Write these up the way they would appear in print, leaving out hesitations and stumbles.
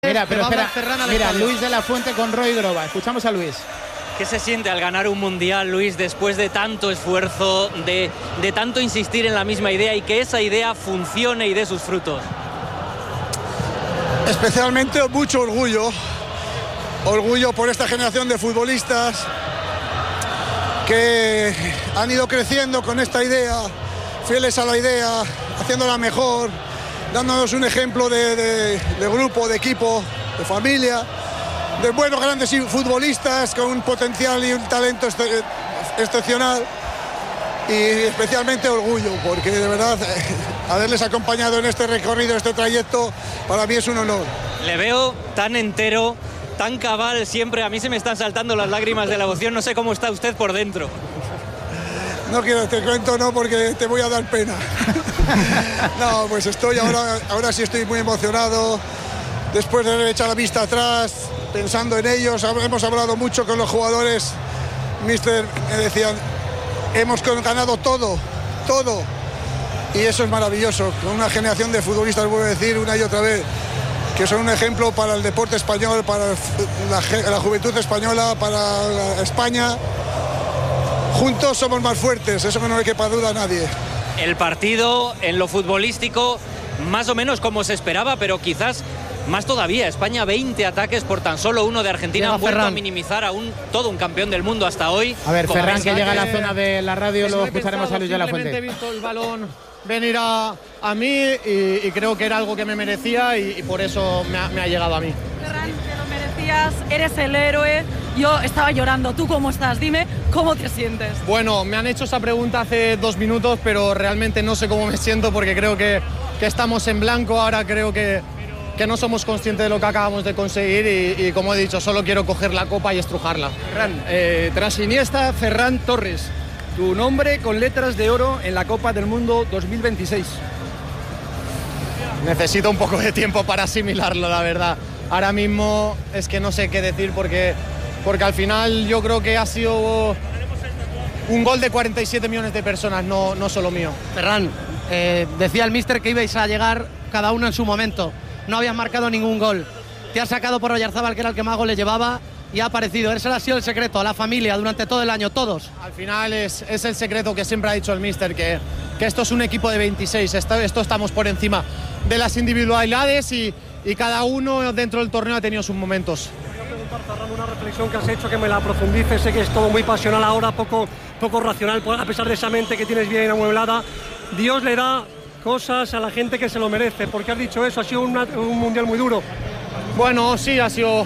Mira, pero espera, mira, estadio. Luis de la Fuente con Roy Groba. Escuchamos a Luis. ¿Qué se siente al ganar un mundial, Luis, después de tanto esfuerzo, de tanto insistir en la misma idea y que esa idea funcione y dé sus frutos? Especialmente mucho orgullo por esta generación de futbolistas que han ido creciendo con esta idea, fieles a la idea, haciéndola mejor, dándonos un ejemplo de grupo, de equipo, de familia, de buenos grandes futbolistas con un potencial y un talento excepcional, y especialmente orgullo, porque de verdad haberles acompañado en este recorrido, este trayecto, para mí es un honor. Le veo tan entero, tan cabal siempre. A mí se me están saltando las lágrimas de la emoción. No sé cómo está usted por dentro. No quiero, te cuento, no, porque te voy a dar pena. No, pues ahora sí estoy muy emocionado. Después de haber echado la vista atrás, pensando en ellos, hemos hablado mucho con los jugadores. Mister, me decían, hemos ganado todo. Y eso es maravilloso. Con una generación de futbolistas, vuelvo a decir una y otra vez, que son un ejemplo para el deporte español, para la juventud española, para España. Juntos somos más fuertes, eso que no le quepa duda a nadie. El partido en lo futbolístico, más o menos como se esperaba, pero quizás más todavía. España 20 ataques por tan solo uno de Argentina. Han vuelto a minimizar a todo un campeón del mundo hasta hoy. A ver, Ferran, que llega a la zona de la radio, lo escucharemos a Luis de la Fuente. He visto el balón venir a mí y creo que era algo que me merecía y por eso me ha llegado a mí. Ferran, te lo merecías, eres el héroe. Yo estaba llorando. ¿Tú cómo estás? Dime, ¿cómo te sientes? Bueno, me han hecho esa pregunta hace 2 minutos, pero realmente no sé cómo me siento porque creo que estamos en blanco. Ahora creo que no somos conscientes de lo que acabamos de conseguir y como he dicho, solo quiero coger la copa y estrujarla. Ferran, tras Iniesta, Ferran Torres, tu nombre con letras de oro en la Copa del Mundo 2026. Necesito un poco de tiempo para asimilarlo, la verdad. Ahora mismo es que no sé qué decir porque al final yo creo que ha sido un gol de 47 millones de personas, no solo mío. Ferran, decía el míster que ibais a llegar cada uno en su momento. No habías marcado ningún gol. Te has sacado por Oyarzábal, que era el que más goles llevaba, y ha aparecido. Ese ha sido el secreto, la familia, durante todo el año, todos. Al final es el secreto que siempre ha dicho el míster, que esto es un equipo de 26, esto estamos por encima de las individualidades y cada uno dentro del torneo ha tenido sus momentos. Quería preguntar, Ferran, una reflexión que has hecho, que me la profundices. Sé que es todo muy pasional ahora, poco racional, a pesar de esa mente que tienes bien amueblada. Dios le da cosas a la gente que se lo merece. ¿Por qué has dicho eso? Ha sido un mundial muy duro. Bueno, sí, ha sido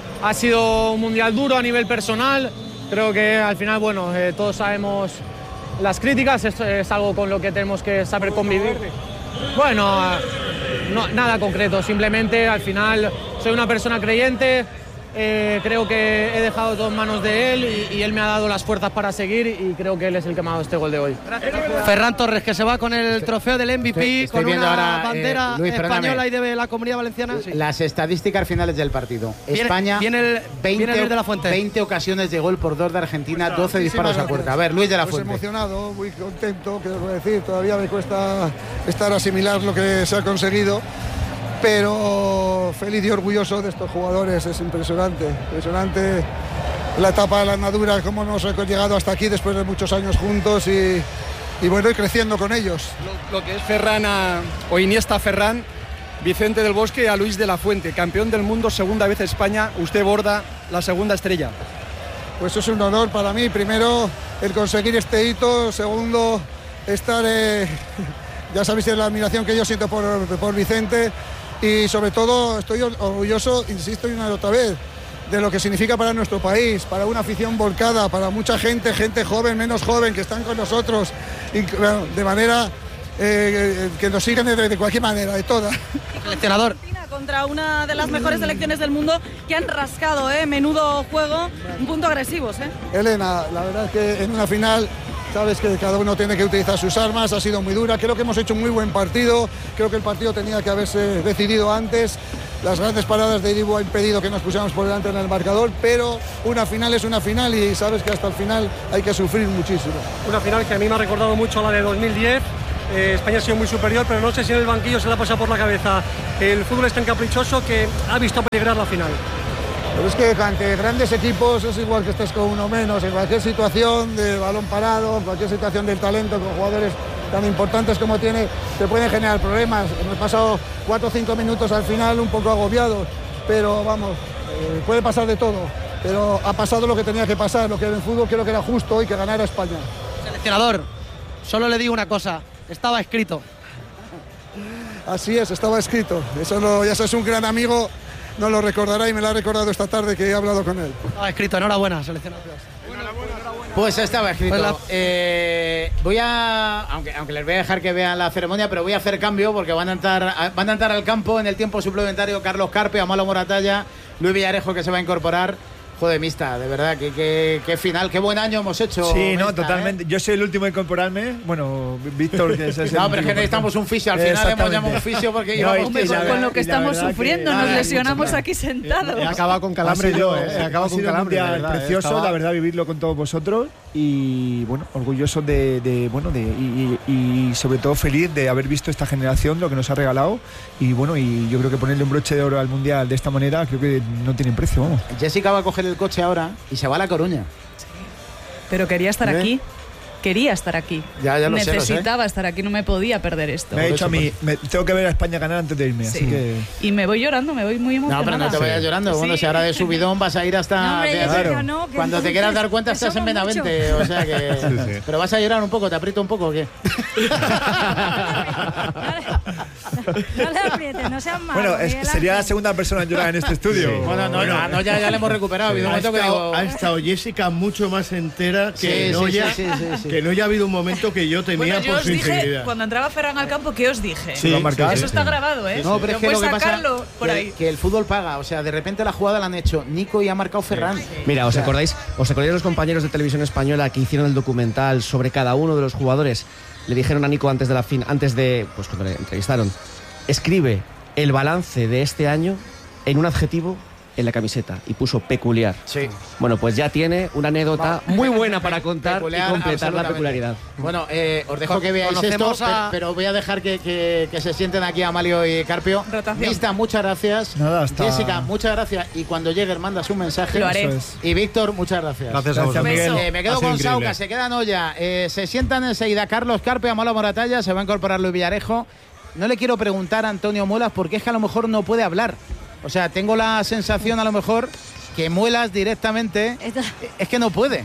un mundial duro a nivel personal. Creo que al final, bueno, todos sabemos las críticas, es algo con lo que tenemos que saber convivir. Bueno, no, nada concreto, simplemente al final soy una persona creyente. Creo que he dejado todo en manos de él y él me ha dado las fuerzas para seguir y creo que él es el que me ha dado este gol de hoy. Ferran Torres, que se va con el trofeo del MVP, estoy con una ahora, bandera Luis, española y de la Comunidad Valenciana. Sí. Las estadísticas finales del partido. España, viene 20 de la Fuente. 20 ocasiones de gol por 2 de Argentina, 12 disparos a puerta. A ver, Luis de la Fuente. Pues emocionado, muy contento, que os voy a decir, todavía me cuesta asimilar lo que se ha conseguido. Pero feliz y orgulloso de estos jugadores, es impresionante la etapa de la andadura, cómo hemos llegado hasta aquí después de muchos años juntos y bueno, y creciendo con ellos. Lo que es Ferran o Iniesta a Ferran, Vicente del Bosque a Luis de la Fuente, campeón del mundo, segunda vez España, usted borda la segunda estrella. Pues es un honor para mí, primero el conseguir este hito, segundo estar, ya sabéis la admiración que yo siento por Vicente. Y sobre todo estoy orgulloso, insisto una y otra vez, de lo que significa para nuestro país, para una afición volcada, para mucha gente joven, menos joven, que están con nosotros, de manera que nos siguen de cualquier manera, de toda. Seleccionador. Contra una de las mejores selecciones del mundo que han rascado, menudo juego, un punto agresivos. Elena, la verdad es que en una final sabes que cada uno tiene que utilizar sus armas, ha sido muy dura, creo que hemos hecho un muy buen partido, creo que el partido tenía que haberse decidido antes, las grandes paradas de Iribu han impedido que nos pusiéramos por delante en el marcador, pero una final es una final y sabes que hasta el final hay que sufrir muchísimo. Una final que a mí me ha recordado mucho la de 2010, España ha sido muy superior, pero no sé si en el banquillo se le ha pasado por la cabeza. El fútbol es tan caprichoso que ha visto peligrar la final. Pero es que ante grandes equipos es igual que estés con uno menos, en cualquier situación de balón parado, en cualquier situación del talento, con jugadores tan importantes como tiene, te pueden generar problemas. Hemos pasado 4 o 5 minutos al final un poco agobiados, pero vamos, puede pasar de todo. Pero ha pasado lo que tenía que pasar, lo que en el fútbol creo que era justo y que ganara España. Seleccionador, solo le digo una cosa, estaba escrito. Así es, estaba escrito. Eso ya es un gran amigo, no lo recordará y me lo ha recordado esta tarde que he hablado con él. Estaba escrito, enhorabuena, seleccionador. Pues estaba escrito. Voy a, aunque les voy a dejar que vean la ceremonia, pero voy a hacer cambio porque van a entrar al campo en el tiempo suplementario Carlos Carpio, Amalo Moratalla, Luis Villarejo, que se va a incorporar. Joder, Mista, de verdad, qué final, qué buen año hemos hecho. Sí, no, Mista, totalmente. Yo soy el último en incorporarme. Bueno, Víctor, que es el no, pero es que necesitamos un fisio. Al final hemos llamado un fisio porque íbamos... Con lo que estamos sufriendo, nos lesionamos aquí sentados. He acabado con calambre yo, He acabado con calambre. Precioso, la verdad, vivirlo con todos vosotros. Y bueno, orgulloso y sobre todo feliz de haber visto esta generación, lo que nos ha regalado. Y bueno, y yo creo que ponerle un broche de oro al Mundial de esta manera, creo que no tiene precio, vamos. Jessica va a coger el coche ahora y se va a La Coruña. Pero quería estar aquí. Quería estar aquí. Ya lo necesitaba estar aquí, no me podía perder esto. Me ha dicho a mí, tengo que ver a España ganar antes de irme, así que... Y me voy llorando, me voy muy emocionada. No, pero no te vayas llorando. Bueno, si ahora de subidón vas a ir hasta... No, hombre, claro. no, cuando te quieras dar cuenta estás en Benavente, o sea que... Sí. Pero vas a llorar un poco, ¿te aprieto un poco o qué? No le aprietes, no seas malo. Bueno, sería la segunda persona en llorar en este estudio. Sí. Bueno, ya le hemos recuperado. Ha estado Jessica mucho más entera que Noya. Que Noya ha habido un momento que yo temía por su integridad. Cuando entraba Ferran al campo, ¿qué os dije? Sí, eso está grabado, ¿eh? No, pero es que lo que pasa por ahí. Que el fútbol paga. O sea, de repente la jugada la han hecho Nico y ha marcado Ferran. Sí. Mira, ¿os acordáis los compañeros de Televisión Española que hicieron el documental sobre cada uno de los jugadores? Le dijeron a Nico antes de pues cuando le entrevistaron, escribe el balance de este año en un adjetivo en la camiseta y puso peculiar. Sí. Bueno, pues ya tiene una anécdota muy buena para contar y completar la peculiaridad. Bueno, os dejo que veáis esto, pero voy a dejar que se sienten aquí Amalio y Carpio. Mista, muchas gracias. Nada, Jessica, muchas gracias. Y cuando llegue mandas un mensaje. Lo haré. Y Víctor, muchas gracias. Gracias a vosotros. Me quedo con Sauca, se queda Noya. Se sientan enseguida Carlos Carpio, Amalo Moratalla, se va a incorporar Luis Villarejo. No le quiero preguntar a Antonio Muelas porque es que a lo mejor no puede hablar. O sea, tengo la sensación a lo mejor que Muelas directamente es que no puede.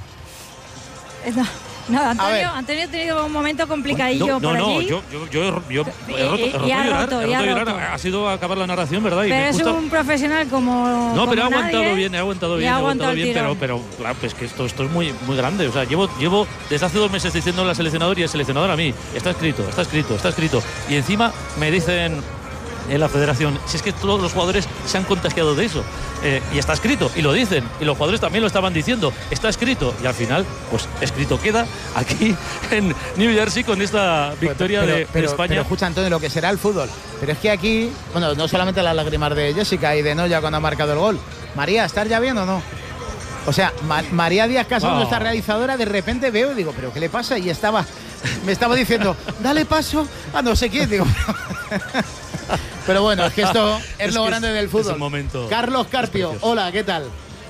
No, Antonio ha tenido un momento complicadillo por allí. Yo he roto llorar. Ha sido acabar la narración, ¿verdad? Pero es un profesional como No, pero he aguantado bien, pero claro, pues que esto es muy grande. O sea, llevo desde hace 2 meses diciendo al seleccionador y el seleccionador a mí, está escrito. Y encima me dicen en la federación, si es que todos los jugadores se han contagiado de eso, y está escrito, y lo dicen, y los jugadores también lo estaban diciendo, está escrito, y al final, pues escrito queda aquí en New Jersey con esta victoria de España. Pero escucha, Antonio, lo que será el fútbol, pero es que aquí, bueno, no solamente las lágrimas de Jessica y de Noya cuando ha marcado el gol. María, ¿estás ya bien o no? O sea, María Díaz Casado, esta realizadora, de repente veo y digo, ¿pero qué le pasa? Y me estaba diciendo, dale paso a no sé quién, digo. Pero bueno, es que esto es lo grande del fútbol. Es un momento. Carlos Carpio, hola, ¿qué tal?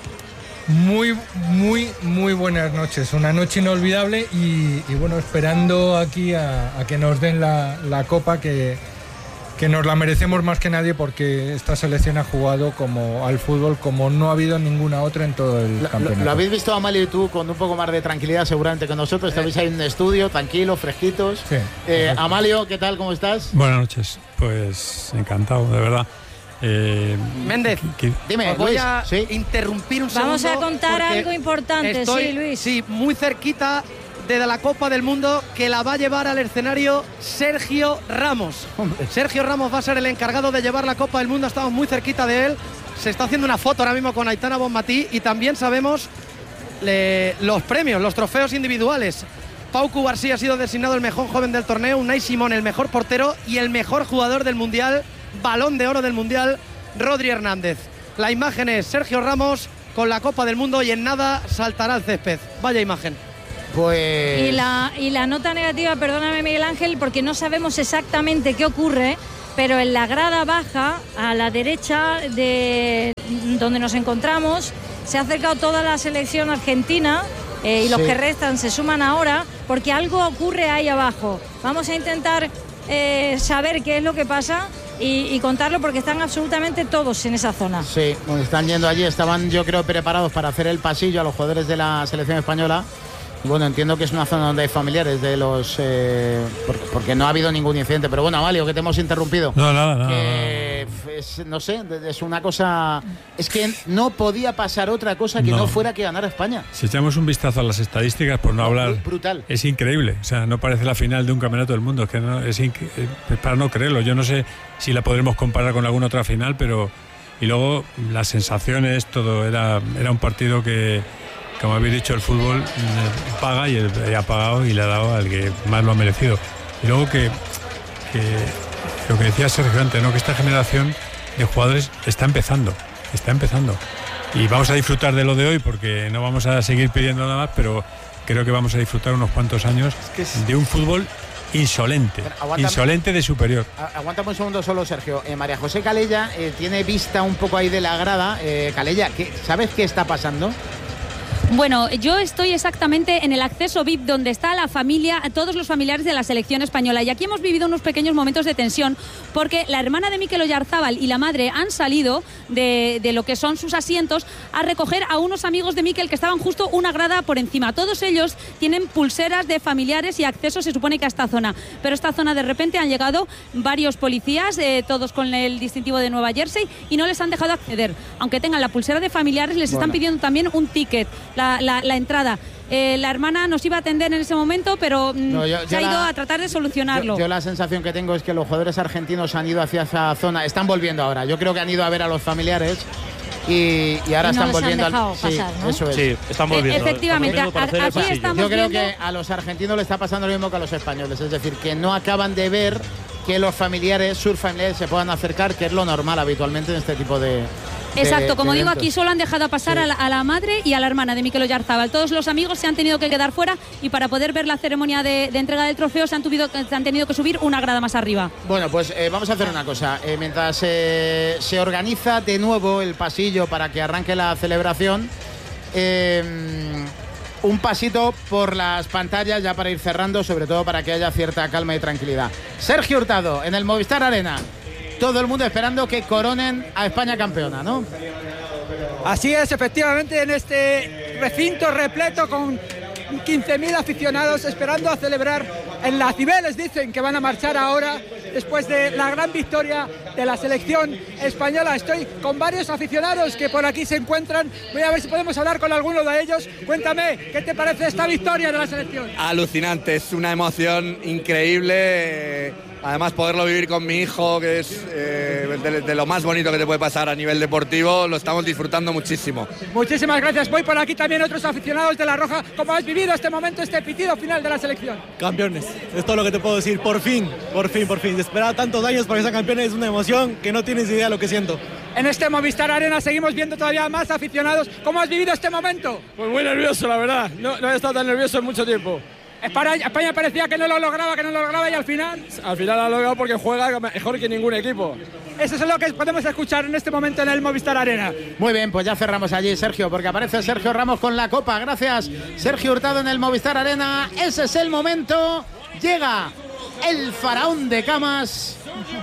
Muy buenas noches. Una noche inolvidable y bueno, esperando aquí a que nos den la copa que nos la merecemos más que nadie porque esta selección ha jugado como al fútbol como no ha habido ninguna otra en todo el campeonato. Lo habéis visto, Amalio y tú, con un poco más de tranquilidad seguramente que nosotros. Estabais ahí en un estudio, tranquilos, fresquitos. Sí, Amalio, ¿qué tal? ¿Cómo estás? Buenas noches. Pues encantado, de verdad. Méndez, dime, os voy a interrumpir un segundo. Vamos a contar algo importante, sí, Luis. Sí, muy cerquita de la Copa del Mundo, que la va a llevar al escenario Sergio Ramos. Sergio Ramos va a ser el encargado de llevar la Copa del Mundo, estamos muy cerquita de él. Se está haciendo una foto ahora mismo con Aitana Bonmatí y también sabemos los premios, los trofeos individuales. Pau Cubarsí ha sido designado el mejor joven del torneo, Unai Simón el mejor portero y el mejor jugador del Mundial, Balón de Oro del Mundial, Rodri Hernández. La imagen es Sergio Ramos con la Copa del Mundo y en nada saltará al césped. Vaya imagen. Pues... Y la nota negativa, perdóname Miguel Ángel, porque no sabemos exactamente qué ocurre, pero en la grada baja, a la derecha de donde nos encontramos, se ha acercado toda la selección argentina y los que restan se suman ahora, porque algo ocurre ahí abajo. Vamos a intentar saber qué es lo que pasa y contarlo, porque están absolutamente todos en esa zona. Sí, están yendo allí, estaban yo creo preparados para hacer el pasillo a los jugadores de la selección española. Bueno, entiendo que es una zona donde hay familiares de los... porque no ha habido ningún incidente. Pero bueno, Amalio, que te hemos interrumpido. No, nada. No sé, es una cosa... Es que no podía pasar otra cosa que no fuera que ganar España. Si echamos un vistazo a las estadísticas, por no hablar... Brutal. Es increíble. O sea, no parece la final de un campeonato del mundo. Es que es para no creerlo. Yo no sé si la podremos comparar con alguna otra final, pero... Y luego, las sensaciones, todo. Era un partido que... Como habéis dicho, el fútbol paga y ha pagado y le ha dado al que más lo ha merecido. Y luego que lo que decía Sergio antes, ¿no? Que esta generación de jugadores está empezando. Y vamos a disfrutar de lo de hoy, porque no vamos a seguir pidiendo nada más, pero creo que vamos a disfrutar unos cuantos años de un fútbol insolente de superior. Aguántame un segundo solo, Sergio. María José Calella tiene vista un poco ahí de la grada. Calella, ¿sabes qué está pasando? Bueno, yo estoy exactamente en el acceso VIP donde está la familia, todos los familiares de la selección española, y aquí hemos vivido unos pequeños momentos de tensión porque la hermana de Mikel Oyarzábal y la madre han salido de lo que son sus asientos a recoger a unos amigos de Mikel que estaban justo una grada por encima. Todos ellos tienen pulseras de familiares y acceso, se supone que a esta zona, pero esta zona de repente han llegado varios policías, todos con el distintivo de Nueva Jersey, y no les han dejado acceder. Aunque tengan la pulsera de familiares, les están pidiendo también un ticket, la entrada. La hermana nos iba a atender en ese momento, pero se ha ido a tratar de solucionarlo. Yo la sensación que tengo es que los jugadores argentinos han ido hacia esa zona, están volviendo ahora. Yo creo que han ido a ver a los familiares y ahora están volviendo pasar, ¿no? Eso es. Sí, están volviendo. Efectivamente, aquí estamos. Yo creo que a los argentinos le está pasando lo mismo que a los españoles, es decir, que no acaban de ver que los familiares, sus familiares, se puedan acercar, que es lo normal habitualmente en este tipo de... Exacto, como digo, aquí solo han dejado pasar a la madre y a la hermana de Mikel Oyarzábal. Todos los amigos se han tenido que quedar fuera, y para poder ver la ceremonia de entrega del trofeo se han tenido que subir una grada más arriba. Bueno, pues vamos a hacer una cosa. Mientras se organiza de nuevo el pasillo para que arranque la celebración, un pasito por las pantallas ya para ir cerrando, sobre todo para que haya cierta calma y tranquilidad. Sergio Hurtado en el Movistar Arena. Todo el mundo esperando que coronen a España campeona, ¿no? Así es, efectivamente, en este recinto repleto con 15.000 aficionados esperando a celebrar en la Cibeles. Dicen que van a marchar ahora después de la gran victoria de la selección española. Estoy con varios aficionados que por aquí se encuentran. Voy a ver si podemos hablar con alguno de ellos. Cuéntame, ¿qué te parece esta victoria de la selección? Alucinante, es una emoción increíble. Además, poderlo vivir con mi hijo, que es de lo más bonito que te puede pasar a nivel deportivo, lo estamos disfrutando muchísimo. Muchísimas gracias. Voy por aquí también otros aficionados de La Roja. ¿Cómo has vivido este momento, este pitido final de la selección? Campeones, es todo lo que te puedo decir. Por fin. Esperaba tantos años para que sean campeones, es una emoción que no tienes idea de lo que siento. En este Movistar Arena seguimos viendo todavía más aficionados. ¿Cómo has vivido este momento? Pues muy nervioso, la verdad. No he estado tan nervioso en mucho tiempo. España parecía que no lo lograba y al final... Al final lo ha logrado porque juega mejor que ningún equipo. Eso es lo que podemos escuchar en este momento en el Movistar Arena. Muy bien, pues ya cerramos allí, Sergio, porque aparece Sergio Ramos con la copa. Gracias, Sergio Hurtado en el Movistar Arena. Ese es el momento. Llega el faraón de camas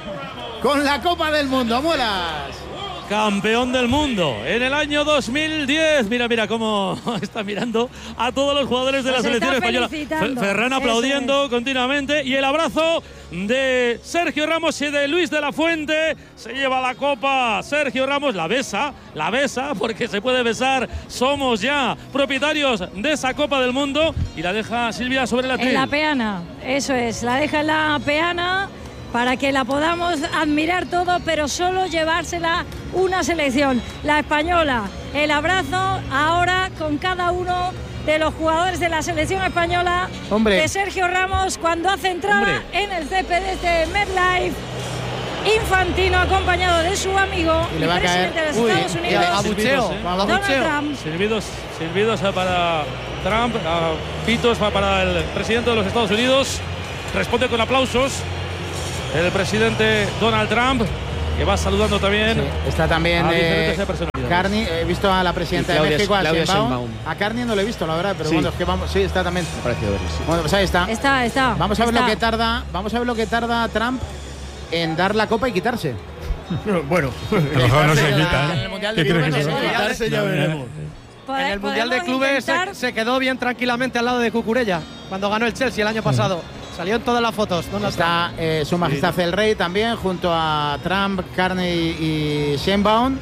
con la Copa del Mundo. ¡Muelas! Campeón del mundo en el año 2010. Mira cómo está mirando a todos los jugadores de la selección española. Ferran aplaudiendo continuamente, y el abrazo de Sergio Ramos y de Luis de la Fuente. Se lleva la copa Sergio Ramos, la besa porque se puede besar. Somos ya propietarios de esa Copa del Mundo, y la deja Silvia sobre la En la peana, eso es, la deja en la peana para que la podamos admirar todo, pero solo llevársela una selección, la española. El abrazo ahora con cada uno de los jugadores de la selección española, de Sergio Ramos, cuando hace entrada en el césped de MetLife. Infantino, acompañado de su amigo y presidente de los Estados Unidos, Donald Trump. Silbidos para Trump, pitos para el presidente de los Estados Unidos. Responde con aplausos el presidente Donald Trump, que va saludando también. Sí, está también Carney. He visto a la presidenta de México, a Sheinbaum. A Carney no lo he visto, la verdad, pero bueno, es que vamos. Sí, está también. Me pareció ver, sí. Bueno, pues ahí está. Está. Vamos a ver lo que tarda. Vamos a ver lo que tarda Trump en dar la copa y quitarse. Bueno, a lo mejor no se quita. En el Mundial de Clubes no se quita. Quitarse ya veremos. En el Mundial de Clubes se quedó bien tranquilamente al lado de Cucurella cuando ganó el Chelsea el año pasado. Salió en todas las fotos. Está Su Majestad el Rey también, junto a Trump, Carney y Sheinbaum.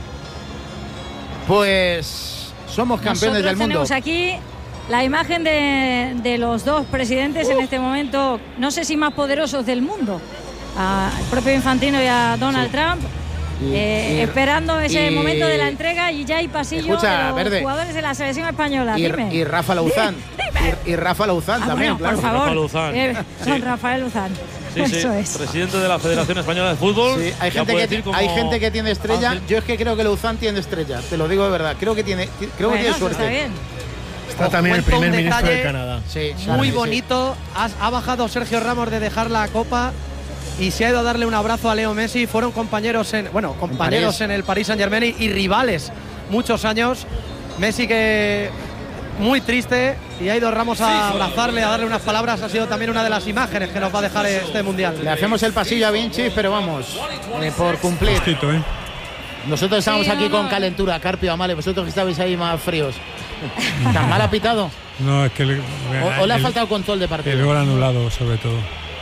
Pues somos campeones del mundo. Tenemos aquí la imagen de los dos presidentes en este momento, no sé si más poderosos del mundo. Al propio Infantino y a Donald Trump. Esperando ese momento de la entrega y ya hay pasillo de los jugadores de la selección española. Y Rafa Luzán. Y Rafa Luzán también, bueno, claro. Por favor. Don Rafael Luzán. Sí, Eso es. Presidente de la Federación Española de Fútbol. Sí, hay gente que tiene estrella. Ángel. Yo es que creo que Luzán tiene estrella, te lo digo de verdad. Creo que tiene suerte. Está bien. Está también el primer ministro de Canadá. Sí, muy bonito. Ha bajado Sergio Ramos de dejar la copa y se ha ido a darle un abrazo a Leo Messi. Fueron compañeros en el Paris Saint-Germain y rivales muchos años. Messi que muy triste y ha ido Ramos a abrazarle, a darle unas palabras. Ha sido también una de las imágenes que nos va a dejar este Mundial. Le hacemos el pasillo a Vinci, pero vamos, por cumplir. Nosotros estamos aquí con calentura, Carpio, Amale, vosotros que estabais ahí más fríos. ¿Tan mal ha pitado? No, es que o le ha faltado control de partido. El gol anulado, sobre todo.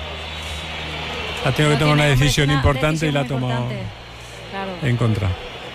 Ha tenido que tomar una decisión importante y la ha tomado en contra.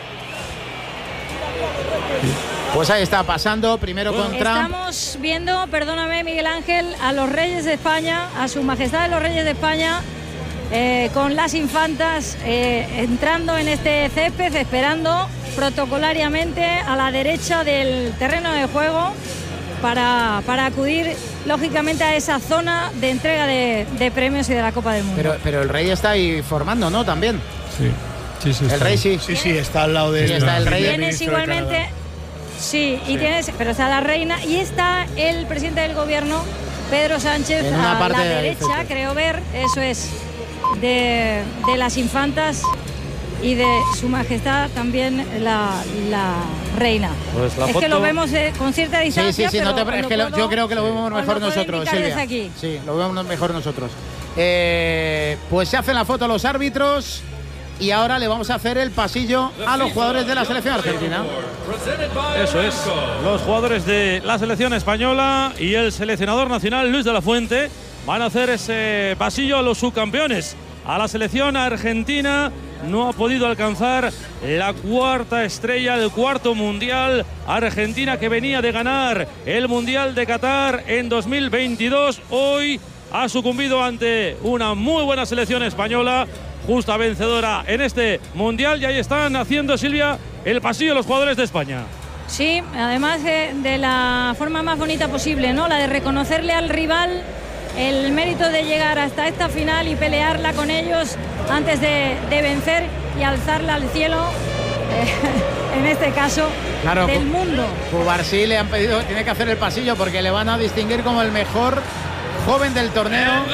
Pues ahí está pasando, primero con Trump. Estamos viendo, perdóname Miguel Ángel, a los Reyes de España, a Su Majestad de los Reyes de España, con las infantas entrando en este césped, esperando protocolariamente a la derecha del terreno de juego para acudir lógicamente a esa zona de entrega de premios y de la Copa del Mundo. Pero el Rey está ahí formando, ¿no? También. Sí, el Rey sí. Sí, está al lado de sí, está el Rey. Tienes igualmente, pero está la reina y está el presidente del gobierno, Pedro Sánchez, en una parte a la derecha, creo ver, eso es, de las infantas y de Su Majestad también la reina. Pues la es foto... que lo vemos con cierta distancia. Sí, pero yo creo que lo vemos mejor nosotros, Silvia. Aquí. Sí, lo vemos mejor nosotros. Pues se hacen la foto los árbitros y ahora le vamos a hacer el pasillo a los jugadores de la selección argentina. Eso es, los jugadores de la selección española y el seleccionador nacional Luis de la Fuente van a hacer ese pasillo a los subcampeones. A la selección argentina no ha podido alcanzar la cuarta estrella del cuarto mundial. Argentina, que venía de ganar el Mundial de Qatar en 2022, hoy ha sucumbido ante una muy buena selección española, justa vencedora en este Mundial. Y ahí están haciendo, Silvia, el pasillo a los jugadores de España. Sí, además de la forma más bonita posible, ¿no? La de reconocerle al rival el mérito de llegar hasta esta final y pelearla con ellos antes de vencer y alzarla al cielo, en este caso, claro, del mundo. Cubarsí le han pedido, tiene que hacer el pasillo porque le van a distinguir como el mejor joven del torneo.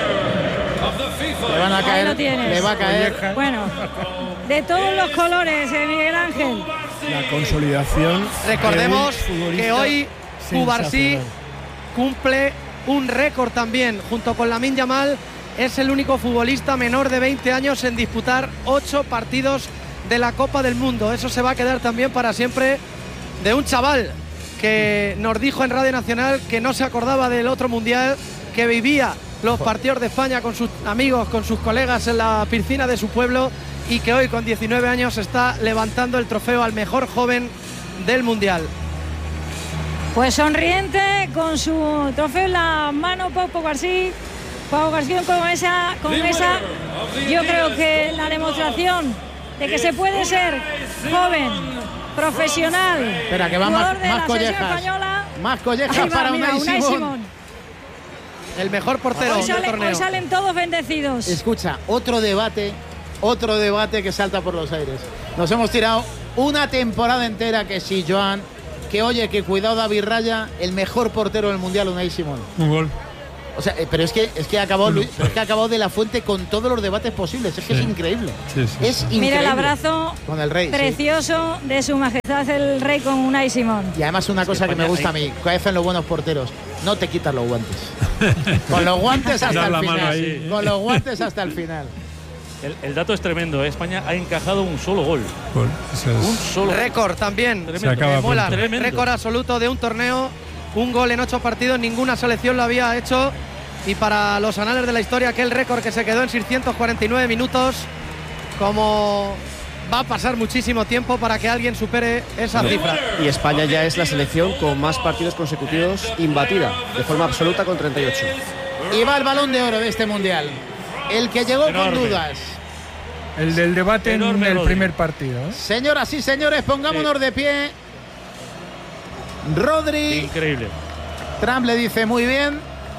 Le van a caer, le va a caer. Bueno, de todos los colores, Miguel Ángel. La consolidación. Recordemos que hoy Cubarsí cumple un récord también, junto con Lamine Yamal. Es el único futbolista menor de 20 años en disputar 8 partidos de la Copa del Mundo. Eso se va a quedar también para siempre de un chaval que nos dijo en Radio Nacional que no se acordaba del otro mundial, que vivía los partidos de España con sus amigos, con sus colegas en la piscina de su pueblo, y que hoy con 19 años está levantando el trofeo al mejor joven del mundial. Pues sonriente, con su trofeo en la mano, Pau García. Pau García con esa, yo creo que la demostración de que se puede ser joven, profesional. Espera, que va más collejas. Más collejas para Unai Simón. El mejor portero del torneo. Hoy salen todos bendecidos. Escucha, otro debate otro debate que salta por los aires. Nos hemos tirado una temporada entera que sí, Joan, que oye, que cuidado David Raya, el mejor portero del Mundial, Unai Simón. Un gol. O sea, pero es que acabó Luis, pero es que acabó de la Fuente con todos los debates posibles. Es que es increíble. Es increíble. Mira el abrazo con el rey, precioso de su majestad el rey con Unai Simón. Y además una cosa que me gusta a mí, que hacen los buenos porteros, no te quitas los guantes. Con los guantes hasta el final. Con los guantes hasta el final. El dato es tremendo, ¿eh? España ha encajado un solo gol. Un solo récord también. Récord absoluto de un torneo. Un gol en 8 partidos, ninguna selección lo había hecho. Y para los anales de la historia, aquel récord que se quedó en 649 minutos. Como va a pasar muchísimo tiempo para que alguien supere esa cifra. Y España ya es la selección con más partidos consecutivos imbatida, de forma absoluta, con 38. Y va el Balón de Oro de este Mundial. El que llegó con dudas. El del debate en el primer partido. Señoras y señores, pongámonos de pie. Rodri. Increíble. Trump le dice muy bien.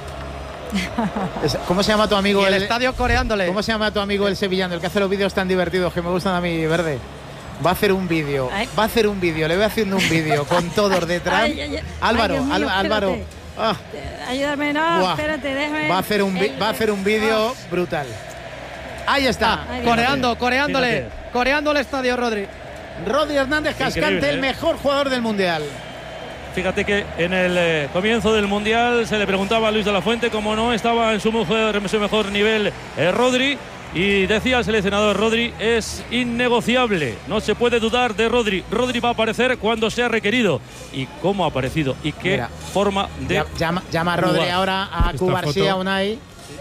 ¿Cómo se llama tu amigo? Y el estadio coreándole. ¿Cómo se llama tu amigo el sevillano, el que hace los vídeos tan divertidos que me gustan a mí, Verde? Va a hacer un vídeo. Le voy haciendo un vídeo con todos de Trump. Álvaro, Álvaro. Ayúdame, no, espérate, déjame. Va a hacer un vídeo brutal. Ahí está. Coreándole el estadio, Rodri. Rodri Hernández Cascante, el mejor jugador del Mundial. Fíjate que en el comienzo del Mundial se le preguntaba a Luis de la Fuente cómo no estaba en su mejor nivel Rodri, y decía el seleccionador: Rodri es innegociable, no se puede dudar de Rodri. Rodri va a aparecer cuando sea requerido. ¿Y cómo ha aparecido? ¿Y qué forma de llama a Rodri ahora a Cubarsí, a Unai?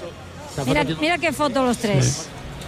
Mira qué foto los tres. Sí.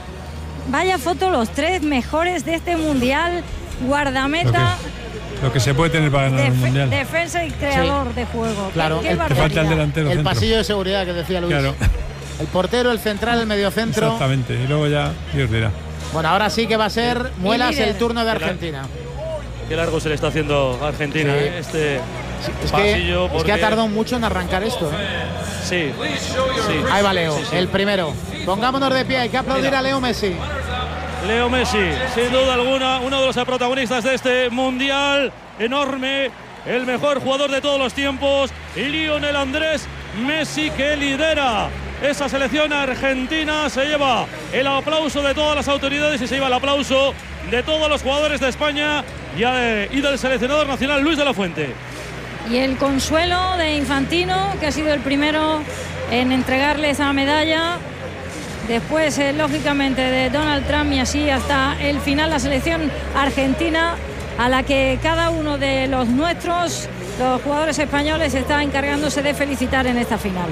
Vaya foto los tres mejores de este Mundial. Guardameta. Lo que se puede tener para ganar el Mundial. Defensa y creador de juego. Claro, ¿Qué falta el delantero. El pasillo de seguridad que decía Luis. Claro. El portero, el central, el mediocentro. Exactamente. Y luego ya Dios dirá. Bueno, ahora sí que va a ser Muelas el turno de Argentina. Qué largo se le está haciendo a Argentina, sí. Este pasillo. Es que ha tardado mucho en arrancar esto. Sí. Ahí va Leo, el primero. Pongámonos de pie, hay que aplaudir a Leo Messi. Leo Messi, sin duda alguna, uno de los protagonistas de este Mundial enorme, el mejor jugador de todos los tiempos, Lionel Andrés Messi, que lidera esa selección argentina. Se lleva el aplauso de todas las autoridades y se lleva el aplauso de todos los jugadores de España y del seleccionador nacional Luis de la Fuente. Y el consuelo de Infantino, que ha sido el primero en entregarle esa medalla. Después, lógicamente, de Donald Trump, y así hasta el final la selección argentina, a la que cada uno de los nuestros, los jugadores españoles, está encargándose de felicitar en esta final.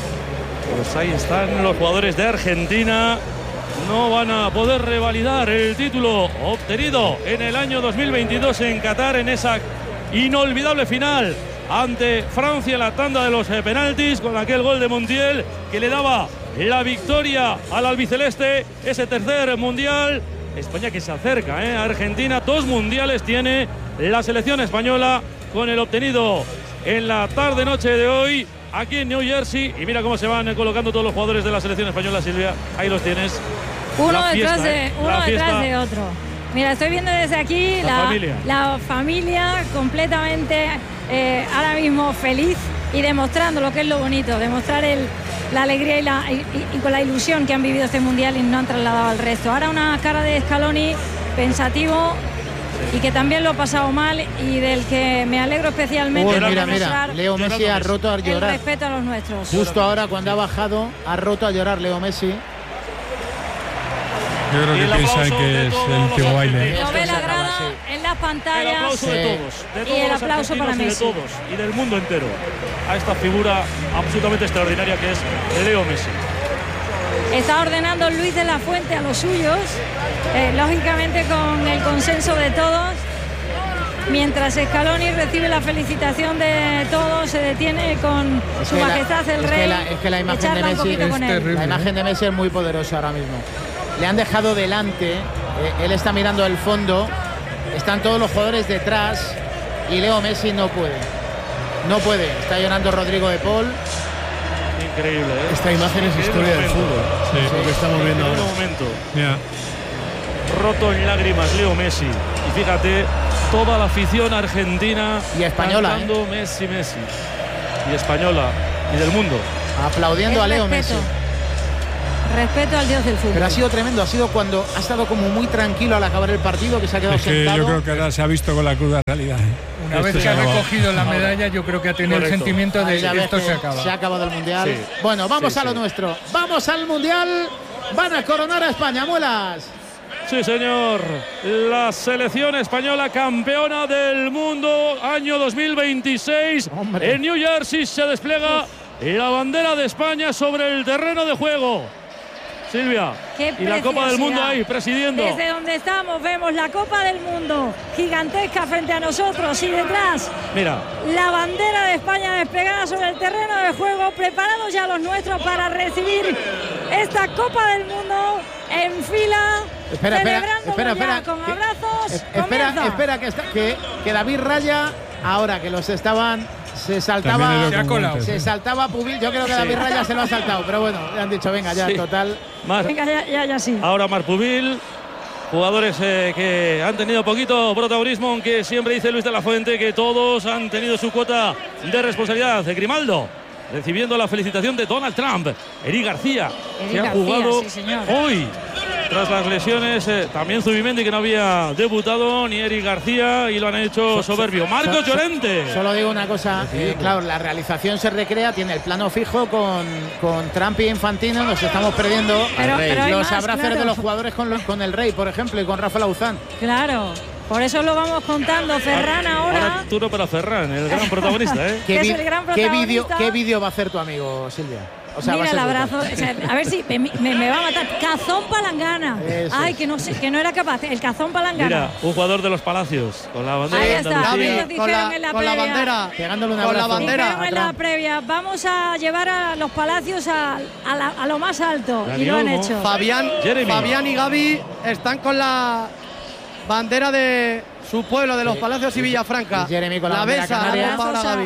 Pues ahí están los jugadores de Argentina. No van a poder revalidar el título obtenido en el año 2022 en Qatar, en esa inolvidable final ante Francia en la tanda de los penaltis, con aquel gol de Montiel que le daba la victoria al albiceleste, ese tercer Mundial. España que se acerca a Argentina. 2 mundiales tiene la selección española, con el obtenido en la tarde-noche de hoy aquí en New Jersey. Y mira cómo se van colocando todos los jugadores de la selección española, Silvia. Ahí los tienes. Uno detrás de otro. Mira, estoy viendo desde aquí la familia completamente ahora mismo feliz y demostrando lo que es lo bonito, demostrar la alegría y con la ilusión que han vivido este Mundial y no han trasladado al resto. Ahora una cara de Scaloni pensativo y que también lo ha pasado mal, y del que me alegro especialmente. Mira, Leo Messi ha roto a llorar. El respeto a los nuestros. Justo ahora, cuando ha bajado, ha roto a llorar Leo Messi. Yo creo que piensan que es el último baile. Lo ve la grada en las pantallas. El aplauso de todos y el aplauso para Messi. Y de todos, y del mundo entero, a esta figura absolutamente extraordinaria que es Leo Messi. Está ordenando Luis de la Fuente a los suyos, lógicamente con el consenso de todos. Mientras Scaloni recibe la felicitación de todos, se detiene con su majestad el rey. Es que la imagen de Messi es terrible. La imagen de Messi es muy poderosa ahora mismo. Le han dejado delante, él está mirando el fondo, están todos los jugadores detrás y Leo Messi no puede. No puede. Está llorando Rodrigo de Paul. Increíble, ¿eh? Esta imagen es historia del fútbol. Sí. Lo que estamos viendo ahora. Momento. Mira. roto en lágrimas Leo Messi. Y fíjate, toda la afición argentina y española cantando Messi, Messi. Y española y del mundo. Aplaudiendo a Leo Messi. Respeto al dios del fútbol. Pero ha sido tremendo, ha sido cuando ha estado como muy tranquilo al acabar el partido, que se ha quedado sentado. Yo creo que ahora se ha visto con la cruda realidad. Una vez que ha recogido la medalla, yo creo que ha tenido el sentimiento de esto se acaba. Se ha acabado el Mundial. Sí. Bueno, vamos a lo nuestro. Vamos al Mundial. Van a coronar a España, Muelas. Sí, señor. La selección española campeona del mundo año 2026. Hombre. En New Jersey se despliega la bandera de España sobre el terreno de juego. Silvia, y la Copa del Mundo ahí, presidiendo. Desde donde estamos vemos la Copa del Mundo gigantesca frente a nosotros y detrás. Mira. La bandera de España desplegada sobre el terreno de juego, preparados ya los nuestros para recibir esta Copa del Mundo en fila. Espera, con abrazos. Espera que David Raya, ahora que los estaban... Se saltaba Pubil. Yo creo que David Raya se lo ha saltado, pero bueno, le han dicho, venga, ya, total. Venga, ya sí. Ahora Marc Pubil, jugadores que han tenido poquito protagonismo, aunque siempre dice Luis de la Fuente que todos han tenido su cuota de responsabilidad. Grimaldo, recibiendo la felicitación de Donald Trump. Eric García, que ha jugado hoy. Tras las lesiones, también Zubimendi, que no había debutado, ni Eric García, y lo han hecho soberbio. Marcos Llorente. Solo digo una cosa, claro, la realización se recrea, tiene el plano fijo con Trump y Infantino, nos estamos perdiendo pero los abrazos de los jugadores con el Rey, por ejemplo, y con Rafa Lauzán. Claro. Por eso lo vamos contando. Ferran ahora. Turno para Ferran, el gran protagonista, ¿eh? ¿Qué vídeo va a hacer tu amigo, Silvia? O sea, mira el abrazo, a ver si me va a matar. Cazón Palangana. Ay, que no sé, que no era capaz. El Cazón Palangana. Mira, un jugador de los Palacios con la bandera. Ahí está. Con la bandera. Pegándole un abrazo. Con la bandera. En la previa. Vamos a llevar a los Palacios a lo más alto. Dani y lo han Olmo. hecho. Fabián y Gaby están con la bandera de su pueblo, de los Palacios y Villafranca. Y Jeremy con la besa, canaria. para Gaby.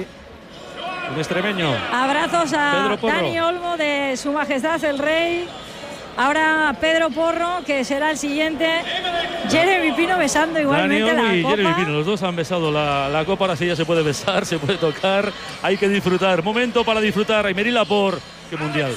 Un extremeño. Abrazos a Dani Olmo de Su Majestad el Rey. Ahora Pedro Porro, que será el siguiente. Jeremy Pino besando igualmente Dani Olmo y la copa. Jeremy Pino, los dos han besado la copa. Ahora sí ya se puede besar, se puede tocar. Hay que disfrutar. Momento para disfrutar. Aymeric Laporte. Qué mundial.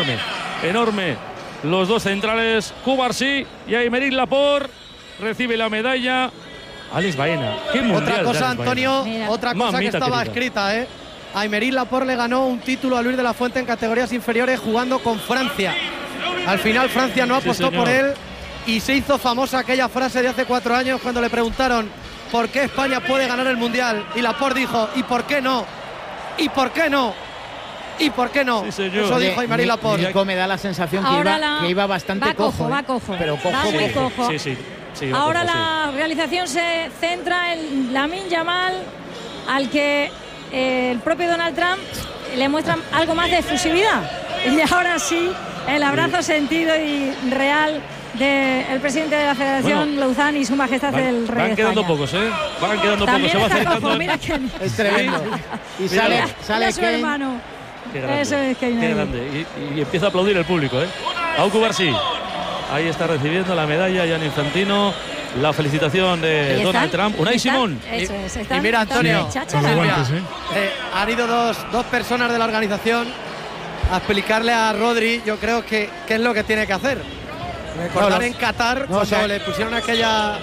Enorme. Los dos centrales, Cubarsí y Aymeric Laporte. Recibe la medalla. Alex Baena. Qué mundial. Otra cosa, Antonio, otra cosa que estaba escrita, Aymeric Laporte le ganó un título a Luis de la Fuente en categorías inferiores jugando con Francia. Al final Francia no apostó por él y se hizo famosa aquella frase de hace 4 años cuando le preguntaron por qué España puede ganar el Mundial y Laporte dijo, ¿y por qué no? ¿Y por qué no? ¿Y por qué no? Sí, eso dijo Aymeric Laporte. Nico me da la sensación que iba bastante cojo. Va cojo. Pero cojo. Sí, ahora la realización se centra en Lamine Yamal, al que el propio Donald Trump le muestra algo más de efusividad. Y ahora sí, el abrazo sentido y real del presidente de la Federación, Lauzán, y Su Majestad el Rey. Van quedando pocos, Van quedando pocos. Se va acercando. Mira que es tremendo. Y sale su hermano. Qué grande, eso es que qué grande. Y empieza a aplaudir el público, Aucu Barsí. Ahí está recibiendo la medalla Gianni Infantino. La felicitación de Donald Trump. Unai Simón. Y mira, Antonio, han ido dos personas de la organización a explicarle a Rodri, yo creo que qué es lo que tiene que hacer. Recordar en Qatar, cuando le pusieron aquella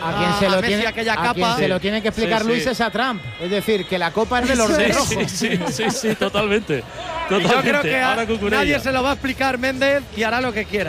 a quien se lo tiene que explicar Luis es a Trump. Es decir, que la copa es de los rojos. Sí, totalmente. Y yo creo que nadie se lo va a explicar Méndez y hará lo que quiera.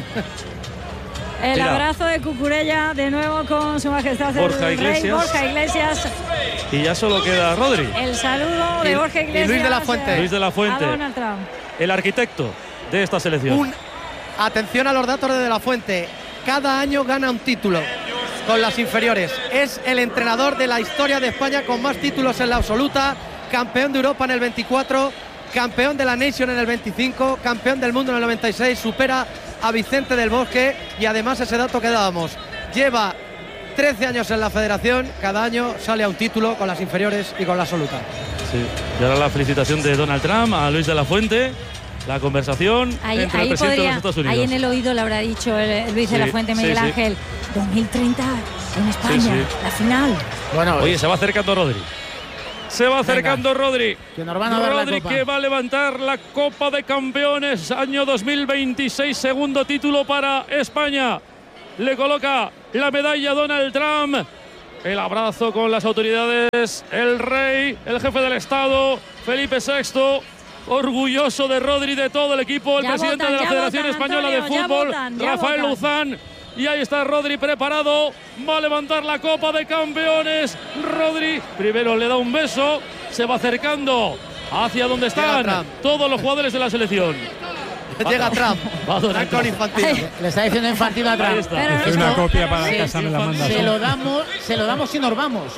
El abrazo de Cucurella de nuevo con Su Majestad el Rey, Borja Iglesias. Y ya solo queda Rodri. El saludo de Borja Iglesias. Y Luis de la Fuente. Luis de la Fuente. A Donald Trump. El arquitecto de esta selección. Atención a los datos de la Fuente. Cada año gana un título con las inferiores. Es el entrenador de la historia de España con más títulos en la absoluta. Campeón de Europa en el 24. Campeón de la Nation en el 25. Campeón del mundo en el 96. Supera a Vicente del Bosque y además ese dato que dábamos, lleva 13 años en la federación, cada año sale a un título con las inferiores y con la absoluta. Sí, y ahora la felicitación de Donald Trump a Luis de la Fuente, la conversación ahí, entre ahí el presidente de los Estados Unidos. Ahí en el oído le habrá dicho Luis de la Fuente, Miguel Ángel, 2030 en España, la final. Bueno, oye, se va acercando Rodri. Se va acercando Rodri. Que nos van a dar Rodri la copa. que va a levantar la Copa de Campeones año 2026, segundo título para España. Le coloca la medalla Donald Trump. El abrazo con las autoridades, el rey, el jefe del Estado, Felipe VI. Orgulloso de Rodri, de todo el equipo, el presidente de la Federación Española de Fútbol, Rafael Luzán. Y ahí está Rodri preparado, va a levantar la Copa de Campeones. Rodri primero le da un beso, se va acercando hacia donde están todos los jugadores de la selección. Llega Trump. Con Infantino. Le está diciendo Infantino a Trump. Es una copia para casa, me la manda. Se lo damos y nos vamos.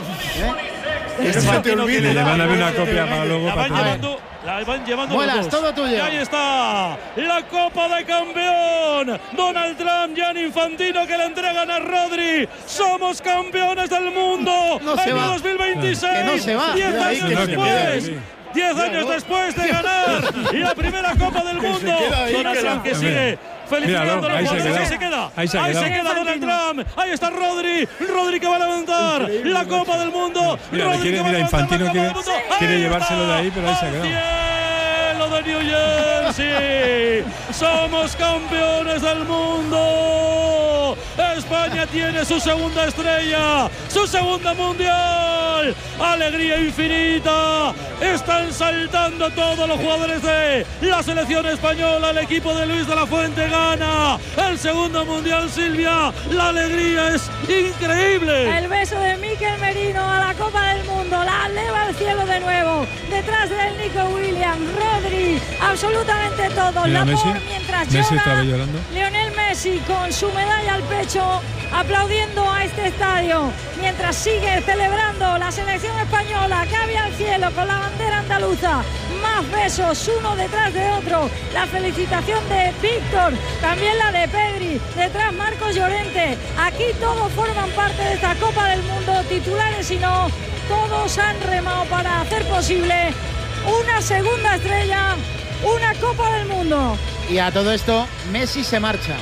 Le van a dar una copia para luego. La van llevando Vuelas, los dos. todo tuyo. Y ahí está la Copa de Campeón. Donald Trump, Gianni Infantino, que le entregan a Rodri. Somos campeones del mundo. Año 2026. Que no se va. 10 años después. 10 años después de ganar la primera Copa del mundo. Donald Trump que sigue felicitando a los jugadores. Ahí se queda. Ahí se queda Donald Trump. Ahí está Rodri. Rodri que va a levantar la Copa del Mundo. Mira, Infantino quiere llevárselo de ahí, pero ahí se ha quedado. De New Jersey. Somos campeones del mundo. España tiene su segunda estrella, su segunda mundial. Alegría infinita. Están saltando todos los jugadores de la selección española. El equipo de Luis de la Fuente gana el segundo mundial, Silvia. La alegría es increíble. El beso de Mikel Merino a la Copa del Mundo. La eleva al cielo de nuevo. Detrás del Nico Williams, Rodri, absolutamente todos. Mira, Messi, mientras Messi llora llorando. Lionel Messi con su medalla al pecho, aplaudiendo a este estadio, mientras sigue celebrando la selección española, cabe al cielo con la bandera andaluza. Más besos, uno detrás de otro. La felicitación de Víctor, también la de Pedri, detrás Marcos Llorente. Aquí todos forman parte de esta Copa del Mundo, titulares y no. Todos han remado para hacer posible una segunda estrella, una Copa del Mundo. Y a todo esto, Messi se marcha.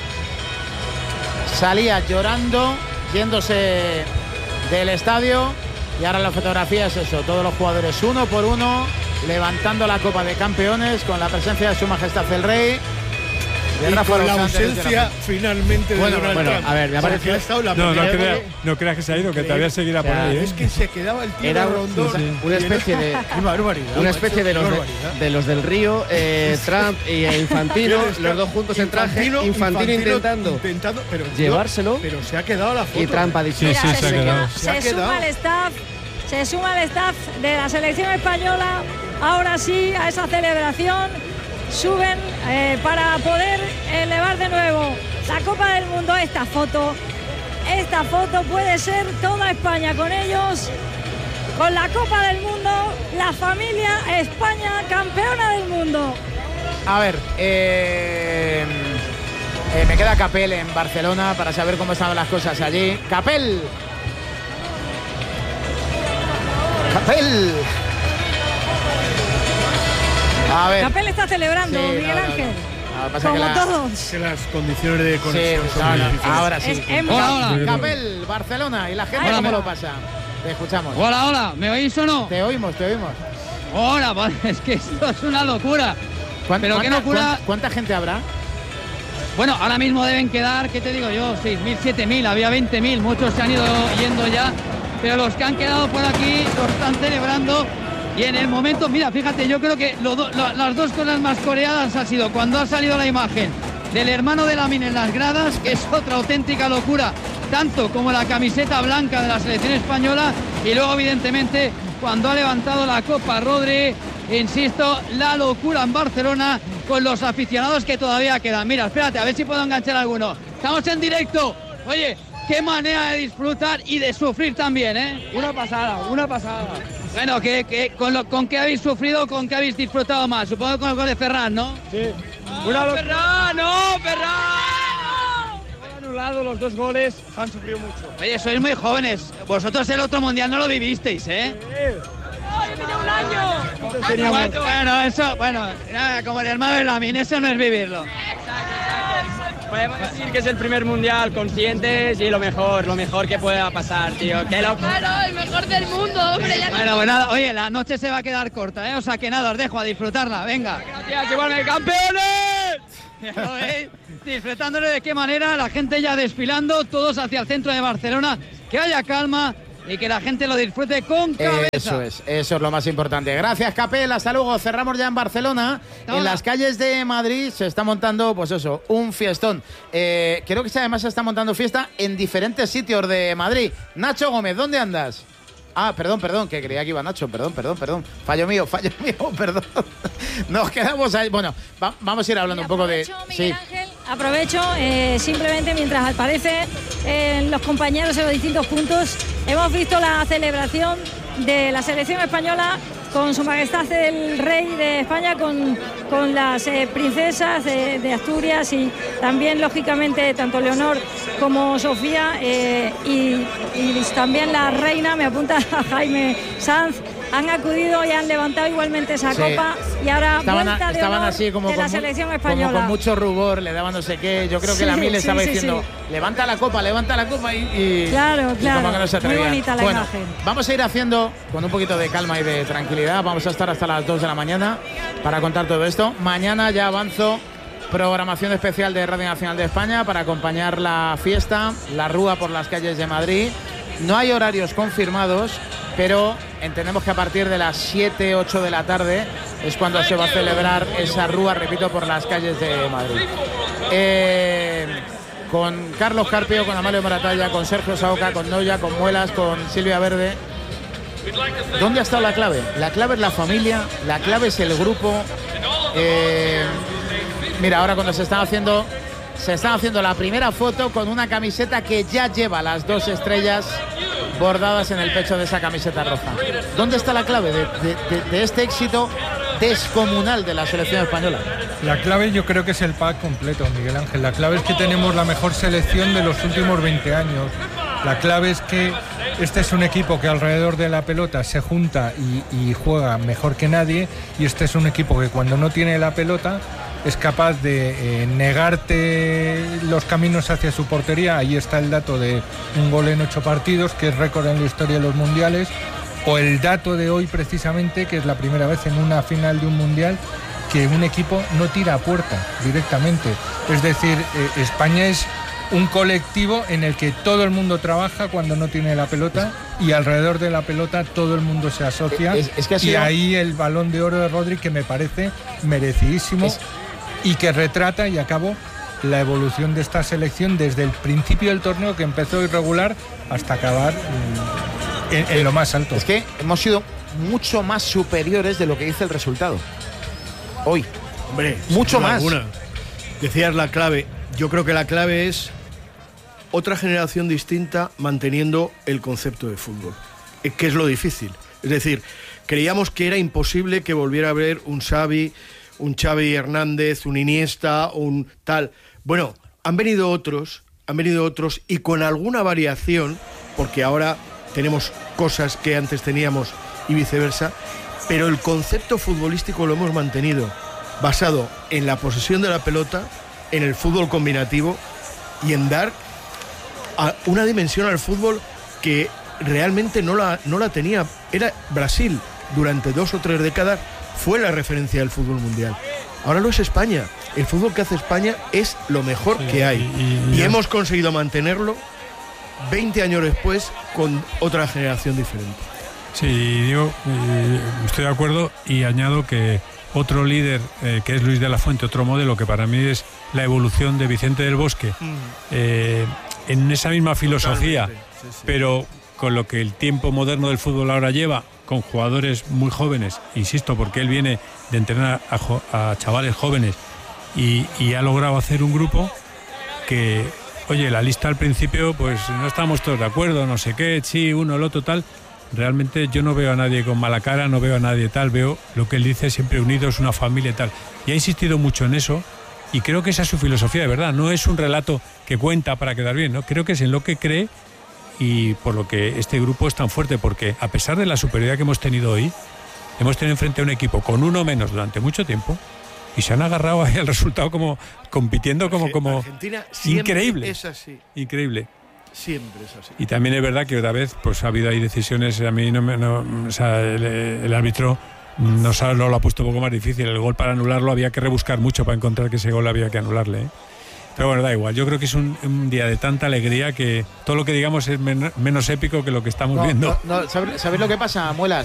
Salía llorando, yéndose del estadio, y ahora la fotografía es eso, todos los jugadores uno por uno, levantando la Copa de Campeones con la presencia de Su Majestad el Rey. Y con la ausencia finalmente de Donald Trump. A ver, me ha parecido. No creas que se ha ido, que todavía seguirá por ahí. Es que se quedaba el tío era Rondón. Una especie de. Una especie de los del Río, Trump e Infantino, los dos juntos en traje. Infantino intentando llevárselo. Pero se ha quedado la foto. Y Trump ha dicho: Mira, se suma el staff de la selección española. Ahora sí, a esa celebración. Suben para poder elevar de nuevo la Copa del Mundo. Esta foto puede ser toda España con ellos, con la Copa del Mundo, la familia España campeona del mundo. A ver, me queda Capel en Barcelona para saber cómo estaban las cosas allí. Capel. A ver. Capel está celebrando, sí, Miguel Ángel. Como todos. Que las condiciones de conexión son difíciles. Ahora sí. Hola. Capel, Barcelona. ¿Y la gente cómo lo pasa? Te escuchamos. Hola. ¿Me oís o no? Te oímos. Hola, es que esto es una locura. Pero qué locura. ¿Cuánta gente habrá? Bueno, ahora mismo deben quedar, ¿qué te digo yo? 6.000, 7.000, había 20.000, muchos se han ido yendo ya. Pero los que han quedado por aquí lo están celebrando. Y en el momento, mira, fíjate, yo creo que las dos cosas más coreadas ha sido cuando ha salido la imagen del hermano de Lamine en las gradas, que es otra auténtica locura, tanto como la camiseta blanca de la selección española, y luego evidentemente cuando ha levantado la Copa Rodri, insisto, la locura en Barcelona con los aficionados que todavía quedan. Mira, espérate, a ver si puedo enganchar a alguno. Estamos en directo. Oye, qué manera de disfrutar y de sufrir también, ¿eh? Una pasada. Bueno, ¿con qué habéis sufrido o con qué habéis disfrutado más? Supongo que con el gol de Ferran, ¿no? Sí. ¡Ferran! Han anulado los dos goles, han sufrido mucho. Oye, sois muy jóvenes. Vosotros el otro mundial no lo vivisteis, ¿eh? Sí. Bueno, eso, como el hermano de Lamine, eso no es vivirlo. Podemos decir que es el primer mundial conscientes y lo mejor que pueda pasar, tío. Claro, el mejor del mundo, hombre. Bueno, pues nada, oye, la noche se va a quedar corta, O sea que nada, os dejo a disfrutarla, venga. Gracias, igualmente, campeones. Ya lo veis, disfrutándole de qué manera, la gente ya desfilando, todos hacia el centro de Barcelona, que haya calma y que la gente lo disfrute con cabeza. Eso es lo más importante. Gracias, Capel, hasta luego. Cerramos ya en Barcelona. Hola. En las calles de Madrid se está montando, pues eso, un fiestón. Creo que además se está montando fiesta en diferentes sitios de Madrid. Nacho Gómez, ¿dónde andas? Ah, perdón, que creía que iba Nacho, perdón. Fallo mío, perdón. Nos quedamos ahí. Bueno, vamos a ir hablando un poco de... Miguel Ángel, aprovecho, simplemente mientras aparecen los compañeros en los distintos puntos, hemos visto la celebración de la selección española con su majestad el rey de España, con las princesas de Asturias y también, lógicamente, tanto Leonor como Sofía y también la reina, me apunta a Jaime Sanz, han acudido y han levantado igualmente esa copa y ahora estaban así como de la selección española. Como con mucho rubor, le daban no sé qué. Yo creo que la Mil estaba diciendo, levanta la copa y claro, como que no se atrevían. Muy bonita la imagen. Vamos a ir haciendo con un poquito de calma y de tranquilidad. Vamos a estar hasta las 2 de la mañana para contar todo esto. Mañana ya avanzo programación especial de Radio Nacional de España para acompañar la fiesta, la rúa por las calles de Madrid. No hay horarios confirmados, pero entendemos que a partir de las 7, 8 de la tarde es cuando se va a celebrar esa rúa, repito, por las calles de Madrid. Con Carlos Carpio, con Amalio Moratalla, con Sergio Saoca, con Noya, con Muelas, con Silvia Verde. ¿Dónde ha estado la clave? La clave es la familia, la clave es el grupo. Mira, ahora cuando se están haciendo la primera foto con una camiseta que ya lleva las 2 estrellas bordadas en el pecho de esa camiseta roja. ¿Dónde está la clave de este éxito descomunal de la selección española? La clave yo creo que es el pack completo, Miguel Ángel. La clave es que tenemos la mejor selección de los últimos 20 años. La clave es que este es un equipo que alrededor de la pelota se junta y juega mejor que nadie, y este es un equipo que cuando no tiene la pelota es capaz de negarte los caminos hacia su portería. Ahí está el dato de un gol en 8 partidos, que es récord en la historia de los mundiales, o el dato de hoy precisamente, que es la primera vez en una final de un mundial que un equipo no tira a puerta directamente. Es decir, España es un colectivo en el que todo el mundo trabaja cuando no tiene la pelota, y alrededor de la pelota todo el mundo se asocia. Y ahí el Balón de Oro de Rodri, que me parece merecidísimo, y que retrata, y acabo, la evolución de esta selección desde el principio del torneo, que empezó irregular, hasta acabar en lo más alto. Es que hemos sido mucho más superiores de lo que dice el resultado hoy. Hombre, mucho más. Decías la clave. Yo creo que la clave es otra generación distinta manteniendo el concepto de fútbol, que es lo difícil. Es decir, creíamos que era imposible que volviera a haber un Xavi Hernández, un Iniesta, un tal. Bueno, han venido otros y con alguna variación, porque ahora tenemos cosas que antes teníamos y viceversa, pero el concepto futbolístico lo hemos mantenido, basado en la posesión de la pelota, en el fútbol combinativo y en dar una dimensión al fútbol que realmente no la tenía. Era Brasil, durante 2 o 3 décadas fue la referencia del fútbol mundial. Ahora lo es España. El fútbol que hace España es lo mejor que hay. Y hemos conseguido mantenerlo 20 años después con otra generación diferente. Sí, digo, estoy de acuerdo, y añado que otro líder, que es Luis de la Fuente, otro modelo que para mí es la evolución de Vicente del Bosque, en esa misma filosofía, sí. Pero con lo que el tiempo moderno del fútbol ahora lleva, con jugadores muy jóvenes, insisto, porque él viene de entrenar a chavales jóvenes y ha logrado hacer un grupo que, oye, la lista al principio pues no estábamos todos de acuerdo, no sé qué, sí, uno, el otro, tal. Realmente yo no veo a nadie con mala cara, no veo a nadie tal, veo lo que él dice, siempre unidos, una familia y tal. Y ha insistido mucho en eso, y creo que esa es su filosofía de verdad. No es un relato que cuenta para quedar bien, ¿no? Creo que es en lo que cree, y por lo que este grupo es tan fuerte, porque a pesar de la superioridad que hemos tenido hoy, hemos tenido enfrente a un equipo con uno menos durante mucho tiempo y se han agarrado ahí al resultado como compitiendo como Argentina siempre increíble. Es así. Increíble. Siempre es así. Y también es verdad que otra vez pues ha habido ahí decisiones, a mí o sea, el árbitro nos lo ha puesto un poco más difícil. El gol para anularlo había que rebuscar mucho para encontrar que ese gol había que anularle, ¿eh? Pero bueno, da igual, yo creo que es un día de tanta alegría que todo lo que digamos es menos épico que lo que estamos viendo. ¿Sabéis lo que pasa, Muelas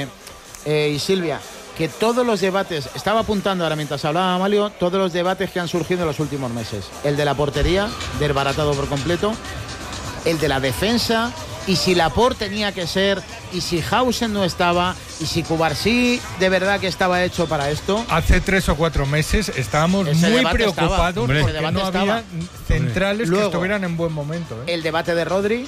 y Silvia? Que todos los debates, estaba apuntando ahora mientras hablaba Amalio, todos los debates que han surgido en los últimos meses. El de la portería, desbaratado por completo, el de la defensa, y si Laporte tenía que ser, y si Hausen no estaba, y si Cubarsí de verdad que estaba hecho para esto. Hace 3 o 4 meses estábamos muy preocupados porque no había centrales que estuvieran en buen momento, ¿eh? El debate de Rodri,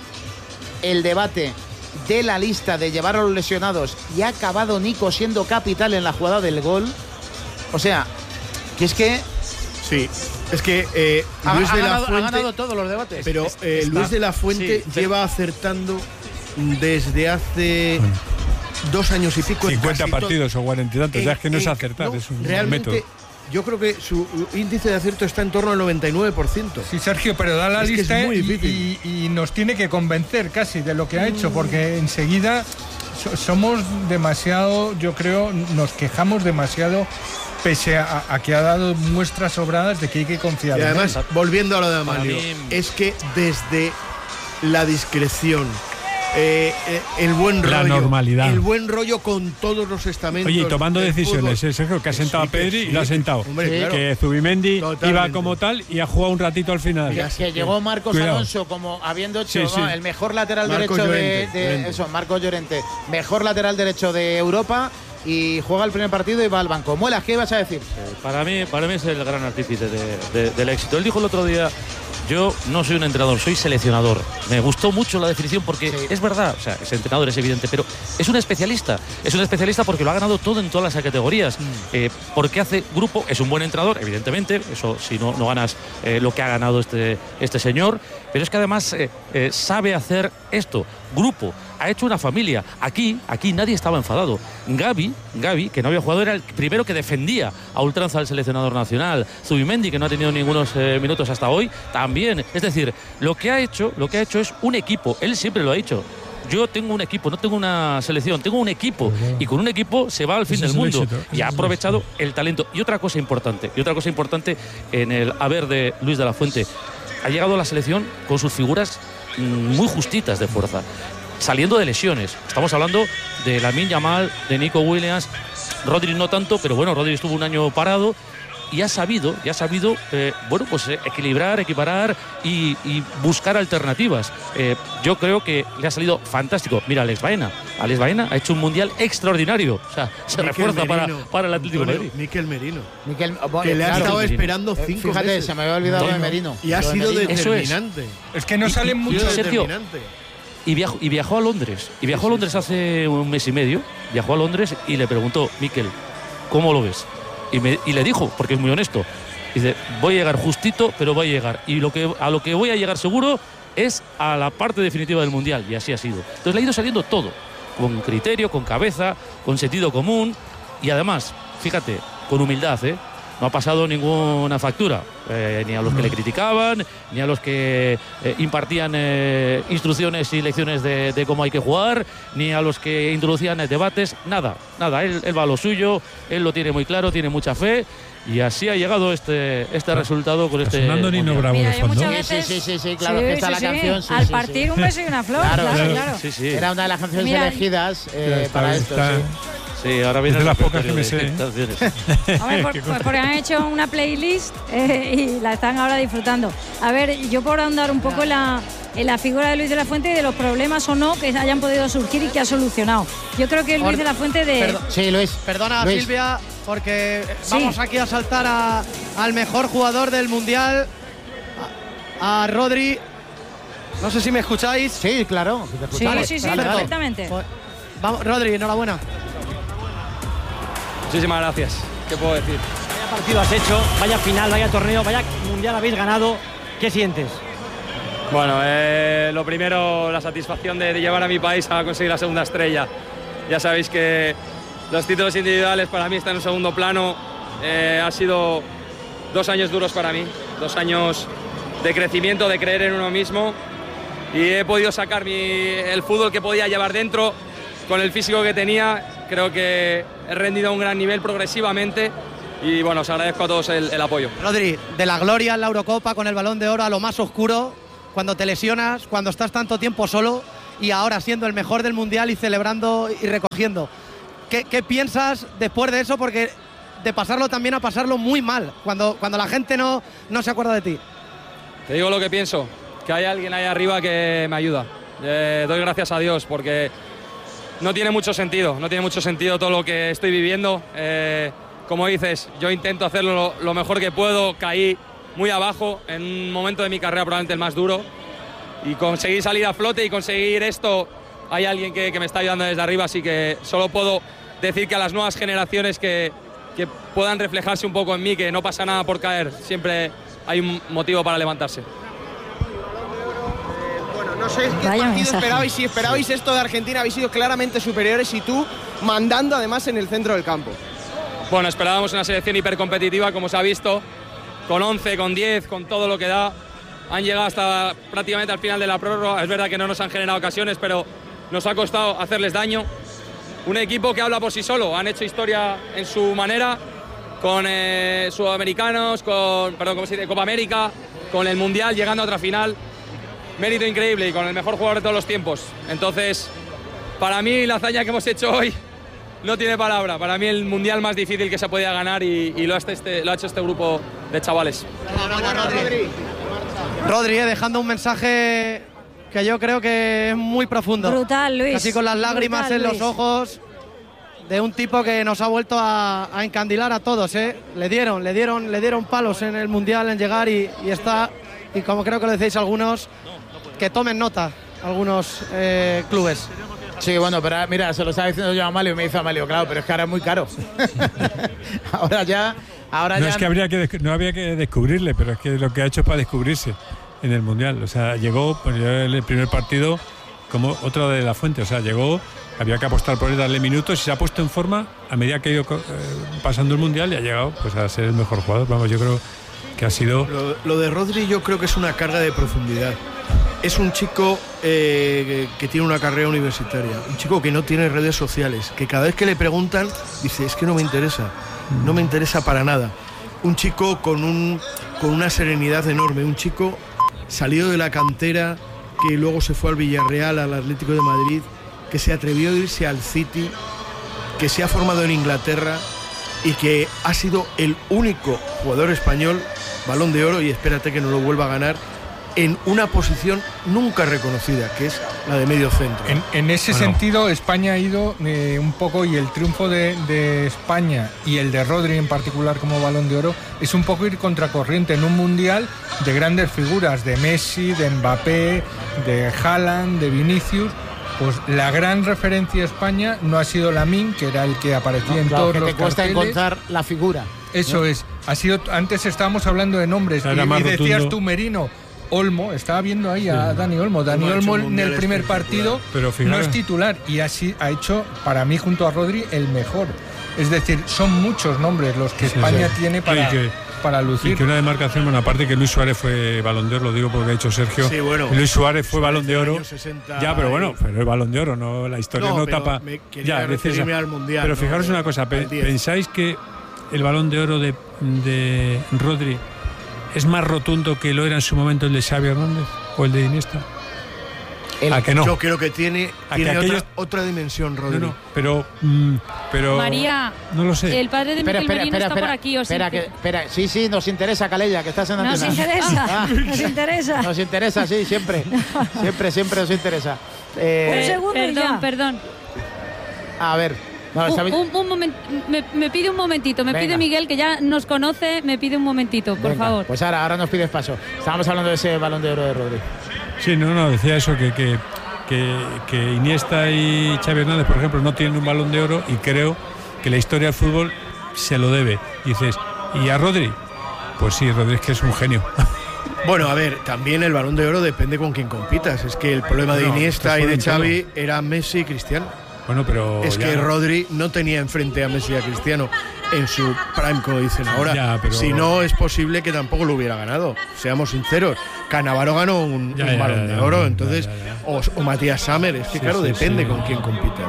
el debate de la lista de llevar a los lesionados, y ha acabado Nico siendo capital en la jugada del gol. O sea, que es que... Sí, es que Luis de la Fuente ha ganado todos los debates. Pero Luis de la Fuente lleva acertando desde hace 2 años y pico. 50 partidos o 40 y tantos, ya es que no es acertar, es un realmente, método. Yo creo que su índice de acierto está en torno al 99%. Sí, Sergio, pero da la lista es muy difícil. Y nos tiene que convencer casi de lo que ha hecho, porque enseguida somos demasiado, yo creo, nos quejamos demasiado, pese a que ha dado muestras sobradas de que hay que confiar y en además, él. volviendo a lo de Amalio, es que desde la discreción, el buen rollo, la normalidad, el buen rollo con todos los estamentos. Oye, y tomando decisiones, Sergio, que ha sentado a Pedri y lo ha sentado. Hombre, claro. Que Zubimendi Totalmente. iba como tal y ha jugado un ratito al final. Que llegó Marcos Alonso como habiendo hecho el mejor lateral derecho Llorente. Marcos Llorente, mejor lateral derecho de Europa, y juega el primer partido y va al banco. Muelas, ¿qué ibas a decir? Para mí es el gran artífice del éxito. Él dijo el otro día: yo no soy un entrenador, soy seleccionador. Me gustó mucho la definición porque es verdad, o sea, es entrenador, es evidente, pero es un especialista. Es un especialista porque lo ha ganado todo en todas las categorías. Porque hace grupo, es un buen entrenador, evidentemente, eso si no ganas lo que ha ganado este señor, pero es que además sabe hacer esto, grupo. Ha hecho una familia. Aquí nadie estaba enfadado. Gavi, que no había jugado, era el primero que defendía a ultranza al seleccionador nacional. Zubimendi, que no ha tenido ningunos minutos hasta hoy, también. Es decir, lo que ha hecho es un equipo. Él siempre lo ha dicho. Yo tengo un equipo, no tengo una selección, tengo un equipo. Y con un equipo se va al fin del mundo. Y ha aprovechado el talento. Y otra cosa importante en el haber de Luis de la Fuente. Ha llegado a la selección con sus figuras muy justitas de fuerza, saliendo de lesiones. Estamos hablando de Lamine Yamal, de Nico Williams, Rodri no tanto, pero bueno, Rodri estuvo un año parado y ha sabido equilibrar, equiparar y buscar alternativas. Yo creo que le ha salido fantástico. Mira, Alex Baena ha hecho un mundial extraordinario. O sea, se refuerza para el Atlético de Madrid. Mikel Merino. Que le ha estado esperando 5 meses. Fíjate, se me había olvidado de Merino. Y ha sido determinante. Es que no salen muchos. Sergio, y viajó a Londres. Y viajó a Londres hace un mes y medio. Viajó a Londres y le preguntó: Mikel, ¿cómo lo ves? Y le dijo, porque es muy honesto, dice: voy a llegar justito, pero voy a llegar. Y a lo que voy a llegar seguro es a la parte definitiva del Mundial. Y así ha sido. Entonces le ha ido saliendo todo, con criterio, con cabeza, con sentido común. Y además, fíjate, con humildad, no ha pasado ninguna factura, ni a los que le criticaban, ni a los que impartían instrucciones y lecciones de cómo hay que jugar, ni a los que introducían debates, nada. Él va a lo suyo, él lo tiene muy claro, tiene mucha fe, y así ha llegado este resultado con este... sonando Nino Bravo de fondo. Sí, claro, que está la canción. Al partir un beso y una flor, claro. Sí. Era una de las canciones elegidas para esto, Sí, ahora viene las pocas que me sé. Hombre, porque han hecho una playlist y la están ahora disfrutando. A ver, yo por ahondar un poco en la figura de Luis de la Fuente y de los problemas o no que hayan podido surgir y que ha solucionado. Yo creo que Luis de la Fuente Luis. Perdona, Luis. Silvia, porque vamos aquí a saltar al mejor jugador del Mundial, a Rodri. No sé si me escucháis. Sí, claro. Sí, perfectamente. Pues, vamos, Rodri, enhorabuena. Muchísimas gracias. ¿Qué puedo decir? Vaya partido has hecho, vaya final, vaya torneo, vaya mundial habéis ganado. ¿Qué sientes? Bueno, lo primero, la satisfacción de llevar a mi país a conseguir la segunda estrella. Ya sabéis que los títulos individuales para mí están en un segundo plano. Ha sido 2 años duros para mí, 2 años de crecimiento, de creer en uno mismo, y he podido sacar el fútbol que podía llevar dentro con el físico que tenía. Creo que he rendido a un gran nivel progresivamente y bueno, os agradezco a todos el apoyo. Rodri, de la gloria en la Eurocopa con el Balón de Oro a lo más oscuro, cuando te lesionas, cuando estás tanto tiempo solo y ahora siendo el mejor del Mundial y celebrando y recogiendo. ¿Qué piensas después de eso? Porque de pasarlo también a pasarlo muy mal, cuando la gente no se acuerda de ti. Te digo lo que pienso, que hay alguien ahí arriba que me ayuda. Doy gracias a Dios porque no tiene mucho sentido todo lo que estoy viviendo. Como dices, yo intento hacerlo lo mejor que puedo, caí muy abajo en un momento de mi carrera probablemente el más duro y conseguí salir a flote y conseguir esto. Hay alguien que me está ayudando desde arriba, así que solo puedo decir que a las nuevas generaciones que puedan reflejarse un poco en mí, que no pasa nada por caer, siempre hay un motivo para levantarse. Bueno, no sé qué partido esperabais, si esperabais esto de Argentina, habéis sido claramente superiores y tú mandando además en el centro del campo. Bueno, esperábamos una selección hipercompetitiva, como se ha visto, con 11, con 10, con todo lo que da. Han llegado hasta prácticamente al final de la prórroga. Es verdad que no nos han generado ocasiones, pero nos ha costado hacerles daño. Un equipo que habla por sí solo. Han hecho historia en su manera, con sudamericanos, con Copa América, con el Mundial, llegando a otra final. Mérito increíble y con el mejor jugador de todos los tiempos. Entonces, para mí la hazaña que hemos hecho hoy no tiene palabra. Para mí el Mundial más difícil que se podía ganar y lo ha hecho este grupo de chavales. Rodri, dejando un mensaje que yo creo que es muy profundo. Brutal, Luis. Casi con las lágrimas Brutal, en los ojos de un tipo que nos ha vuelto a encandilar a todos. Le dieron palos en el Mundial en llegar y está, y como creo que lo decís algunos, que tomen nota algunos clubes. Sí, bueno, pero mira, se lo estaba diciendo yo a Amalio y me dice Amalio, claro, pero es que ahora es muy caro. ahora ya... No es que no había que descubrirle, pero es que lo que ha hecho es para descubrirse en el Mundial. O sea, llegó, pues el primer partido como otro de la Fuente. O sea, llegó, había que apostar por él, darle minutos y se ha puesto en forma a medida que ha ido pasando el Mundial y ha llegado pues a ser el mejor jugador. Vamos, yo creo que ha sido... Lo de Rodri yo creo que es una carga de profundidad. Es un chico que tiene una carrera universitaria, un chico que no tiene redes sociales, que cada vez que le preguntan dice, es que no me interesa para nada. Un chico con una serenidad enorme, un chico salido de la cantera, que luego se fue al Villarreal, al Atlético de Madrid, que se atrevió a irse al City, que se ha formado en Inglaterra y que ha sido el único jugador español, Balón de Oro, y espérate que no lo vuelva a ganar, en una posición nunca reconocida, que es la de medio centro. En ese sentido, España ha ido un poco, y el triunfo de España y el de Rodri en particular como Balón de Oro es un poco ir contracorriente en un Mundial de grandes figuras, de Messi, de Mbappé, de Haaland, de Vinicius. Pues la gran referencia a España no ha sido Lamine, que era el que aparecía en todos los carteles. Que te cuesta encontrar la figura. Eso es. Ha sido, antes estábamos hablando de nombres y decías tú Merino. Olmo, estaba viendo ahí a Dani Olmo. Dani Olmo en el primer partido no es titular y así ha hecho, para mí, junto a Rodri, el mejor. Es decir, son muchos nombres los que España tiene para lucir. Y que una demarcación, bueno, aparte que Luis Suárez fue Balón de Oro, lo digo porque ha dicho Sergio. Sí, bueno, Luis Suárez fue Balón de Oro. 60 ya, pero bueno, pero es Balón de Oro, no, la historia no tapa. Ya, referirme al Mundial. Pero fijaros una cosa, ¿pensáis que el Balón de Oro de Rodri es más rotundo que lo era en su momento el de Xavi Hernández o el de Iniesta? ¿A que no? Yo creo que tiene otra dimensión, Rodri. No, pero María, no lo sé. El padre de Miquel Merino está por aquí. Espera, sí, nos interesa, Calella, que estás en Antena. Nos interesa. Nos interesa, sí, siempre. siempre nos interesa. Un segundo perdón. A ver. No, un momento, me pide un momentito, pide Miguel, que ya nos conoce, me pide un momentito, por favor. Pues ahora nos pides paso. Estábamos hablando de ese Balón de Oro de Rodri. Sí, decía eso, que Iniesta y Xavi Hernández, por ejemplo, no tienen un Balón de Oro y creo que la historia del fútbol se lo debe. Y dices, ¿y a Rodri? Pues sí, Rodri es que es un genio. Bueno, a ver, también el Balón de Oro depende con quién compitas. Es que el problema de Iniesta y de Xavi era Messi y Cristiano. Bueno, pero es que Rodri no tenía enfrente a Messi y a Cristiano en su prime, como dicen ahora. Si no, es posible que tampoco lo hubiera ganado. Seamos sinceros. Cannavaro ganó un Balón de Oro, entonces, o Matías Sammer. Es que claro, depende con quién compitas.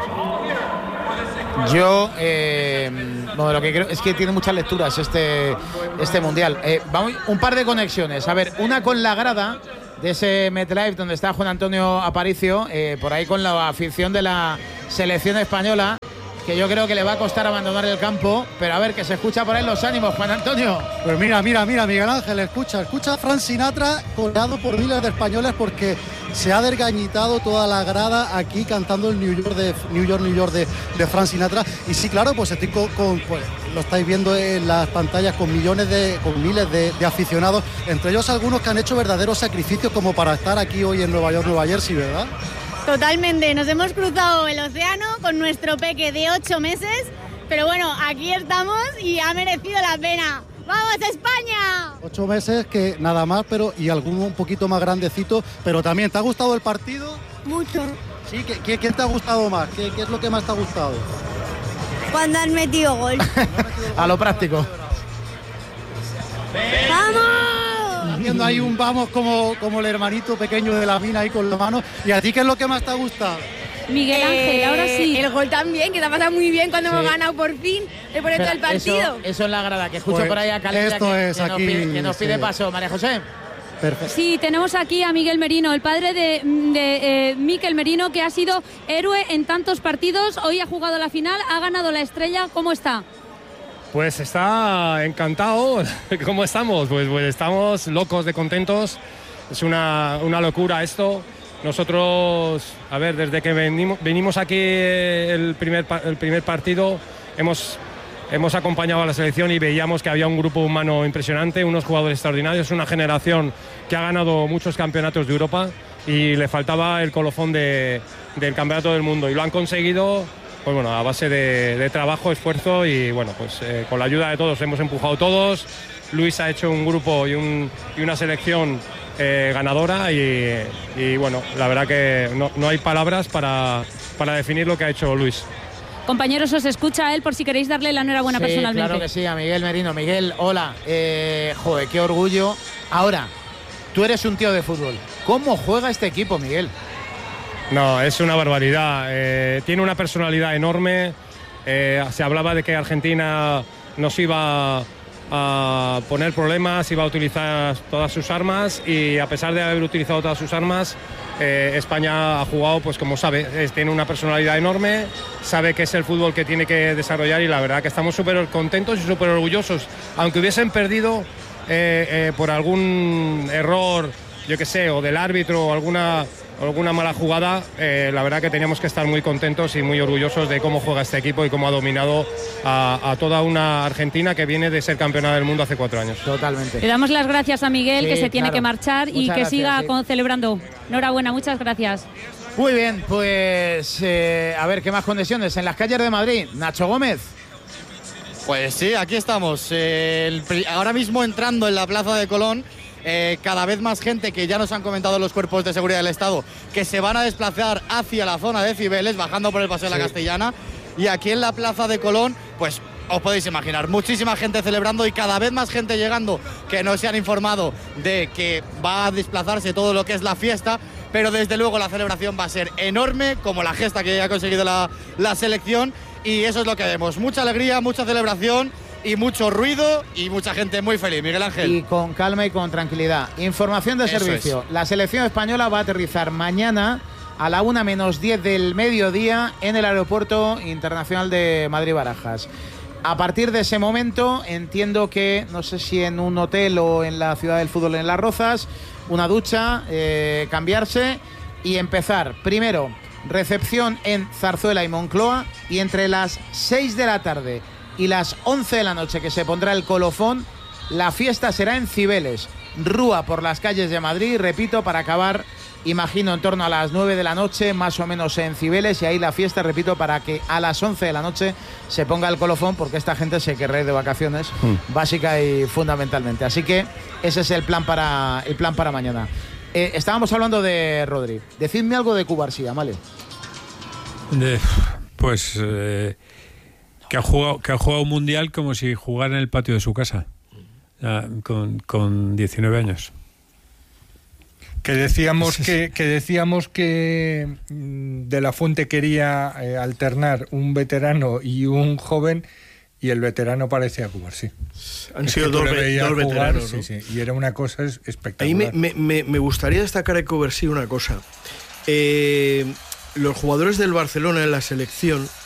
Yo, bueno, lo que creo es que tiene muchas lecturas este mundial. Vamos, un par de conexiones. A ver, una con la grada de ese MetLife donde está Juan Antonio Aparicio, por ahí con la afición de la selección española, que yo creo que le va a costar abandonar el campo, pero a ver, que se escucha por ahí los ánimos, Juan Antonio. Pues mira, Miguel Ángel, escucha a Frank Sinatra colgado por miles de españoles porque se ha desgañitado toda la grada aquí cantando el New York de Frank Sinatra. Y sí, claro, pues estoy pues, lo estáis viendo en las pantallas con miles de aficionados, entre ellos algunos que han hecho verdaderos sacrificios como para estar aquí hoy en Nueva York, Nueva Jersey, ¿verdad? Totalmente, nos hemos cruzado el océano con nuestro peque de 8 meses, pero bueno, aquí estamos y ha merecido la pena. ¡Vamos, España! 8 meses que nada más, pero y alguno un poquito más grandecito, pero también, ¿te ha gustado el partido? Mucho. Sí, ¿quién te ha gustado más? ¿Qué es lo que más te ha gustado? Cuando han metido gol. A lo práctico. ¡Vamos! Haciendo ahí un vamos como el hermanito pequeño de la mina ahí con la mano. ¿Y a ti qué es lo que más te ha gustado? Miguel Ángel, ahora sí. El gol también, que te ha pasado muy bien cuando hemos ganado por fin el proyecto del partido. Eso es la grada, que escucho pues por ahí a Calella que nos pide paso. María José. Perfecto. Sí, tenemos aquí a Miguel Merino, el padre de Mikel Merino, que ha sido héroe en tantos partidos. Hoy ha jugado la final, ha ganado la estrella. ¿Cómo está? Pues está encantado. ¿Cómo estamos? Pues estamos locos de contentos. Es una locura esto. Nosotros, a ver, desde que venimos aquí el primer partido, hemos acompañado a la selección y veíamos que había un grupo humano impresionante, unos jugadores extraordinarios, una generación que ha ganado muchos campeonatos de Europa y le faltaba el colofón del campeonato del mundo. Y lo han conseguido, pues bueno, a base de trabajo, esfuerzo y bueno, pues con la ayuda de todos, hemos empujado todos. Luis ha hecho un grupo y una selección ganadora y bueno, la verdad que no hay palabras para definir lo que ha hecho Luis. Compañeros, os escucha a él por si queréis darle la enhorabuena personalmente. Claro que sí, a Miguel Merino. Miguel, hola. Joder, qué orgullo. Ahora, tú eres un tío de fútbol. ¿Cómo juega este equipo, Miguel? No, es una barbaridad. Tiene una personalidad enorme. Se hablaba de que Argentina nos iba a poner problemas, iba a utilizar todas sus armas y a pesar de haber utilizado todas sus armas, España ha jugado pues como sabe, tiene una personalidad enorme, sabe que es el fútbol que tiene que desarrollar y la verdad que estamos súper contentos y súper orgullosos, aunque hubiesen perdido por algún error, yo qué sé, o del árbitro o alguna mala jugada, la verdad que teníamos que estar muy contentos y muy orgullosos de cómo juega este equipo y cómo ha dominado a toda una Argentina que viene de ser campeona del mundo hace 4 años. Totalmente. Le damos las gracias a Miguel, que se tiene que marchar y muchas que gracias, siga celebrando. Enhorabuena, muchas gracias. Muy bien, pues a ver, ¿qué más conexiones? En las calles de Madrid, Nacho Gómez. Pues sí, aquí estamos. Ahora mismo entrando en la Plaza de Colón. Cada vez más gente, que ya nos han comentado los cuerpos de seguridad del Estado, que se van a desplazar hacia la zona de Cibeles, bajando por el Paseo de la Castellana. Y aquí en la Plaza de Colón, pues os podéis imaginar, muchísima gente celebrando y cada vez más gente llegando, que no se han informado de que va a desplazarse todo lo que es la fiesta, pero desde luego la celebración va a ser enorme, como la gesta que ha conseguido la selección, y eso es lo que vemos, mucha alegría, mucha celebración y mucho ruido y mucha gente muy feliz. Miguel Ángel. Y con calma y con tranquilidad. Información de servicio. La selección española va a aterrizar mañana a la 1:10 del mediodía en el Aeropuerto Internacional de Madrid-Barajas. A partir de ese momento, entiendo que, no sé si en un hotel o en la Ciudad del Fútbol en Las Rozas, una ducha, cambiarse y empezar. Primero, recepción en Zarzuela y Moncloa, y entre las 6 de la tarde y las 11 de la noche, que se pondrá el colofón, la fiesta será en Cibeles, rúa por las calles de Madrid, repito, para acabar, imagino, en torno a las 9 de la noche, más o menos en Cibeles, y ahí la fiesta, repito, para que a las 11 de la noche se ponga el colofón, porque esta gente se querrá ir de vacaciones, básica y fundamentalmente. Así que ese es el plan para mañana. Estábamos hablando de Rodri. Decidme algo de Cubarsí, Amalio. Pues que ha jugado un mundial como si jugara en el patio de su casa, con 19 años. Que decíamos que De La Fuente quería alternar un veterano y un joven, y el veterano parecía jugar, sí. Han sido dos veteranos, ¿no? Sí, y era una cosa espectacular. Ahí me gustaría destacar a Coversí una cosa. Los jugadores del Barcelona en la selección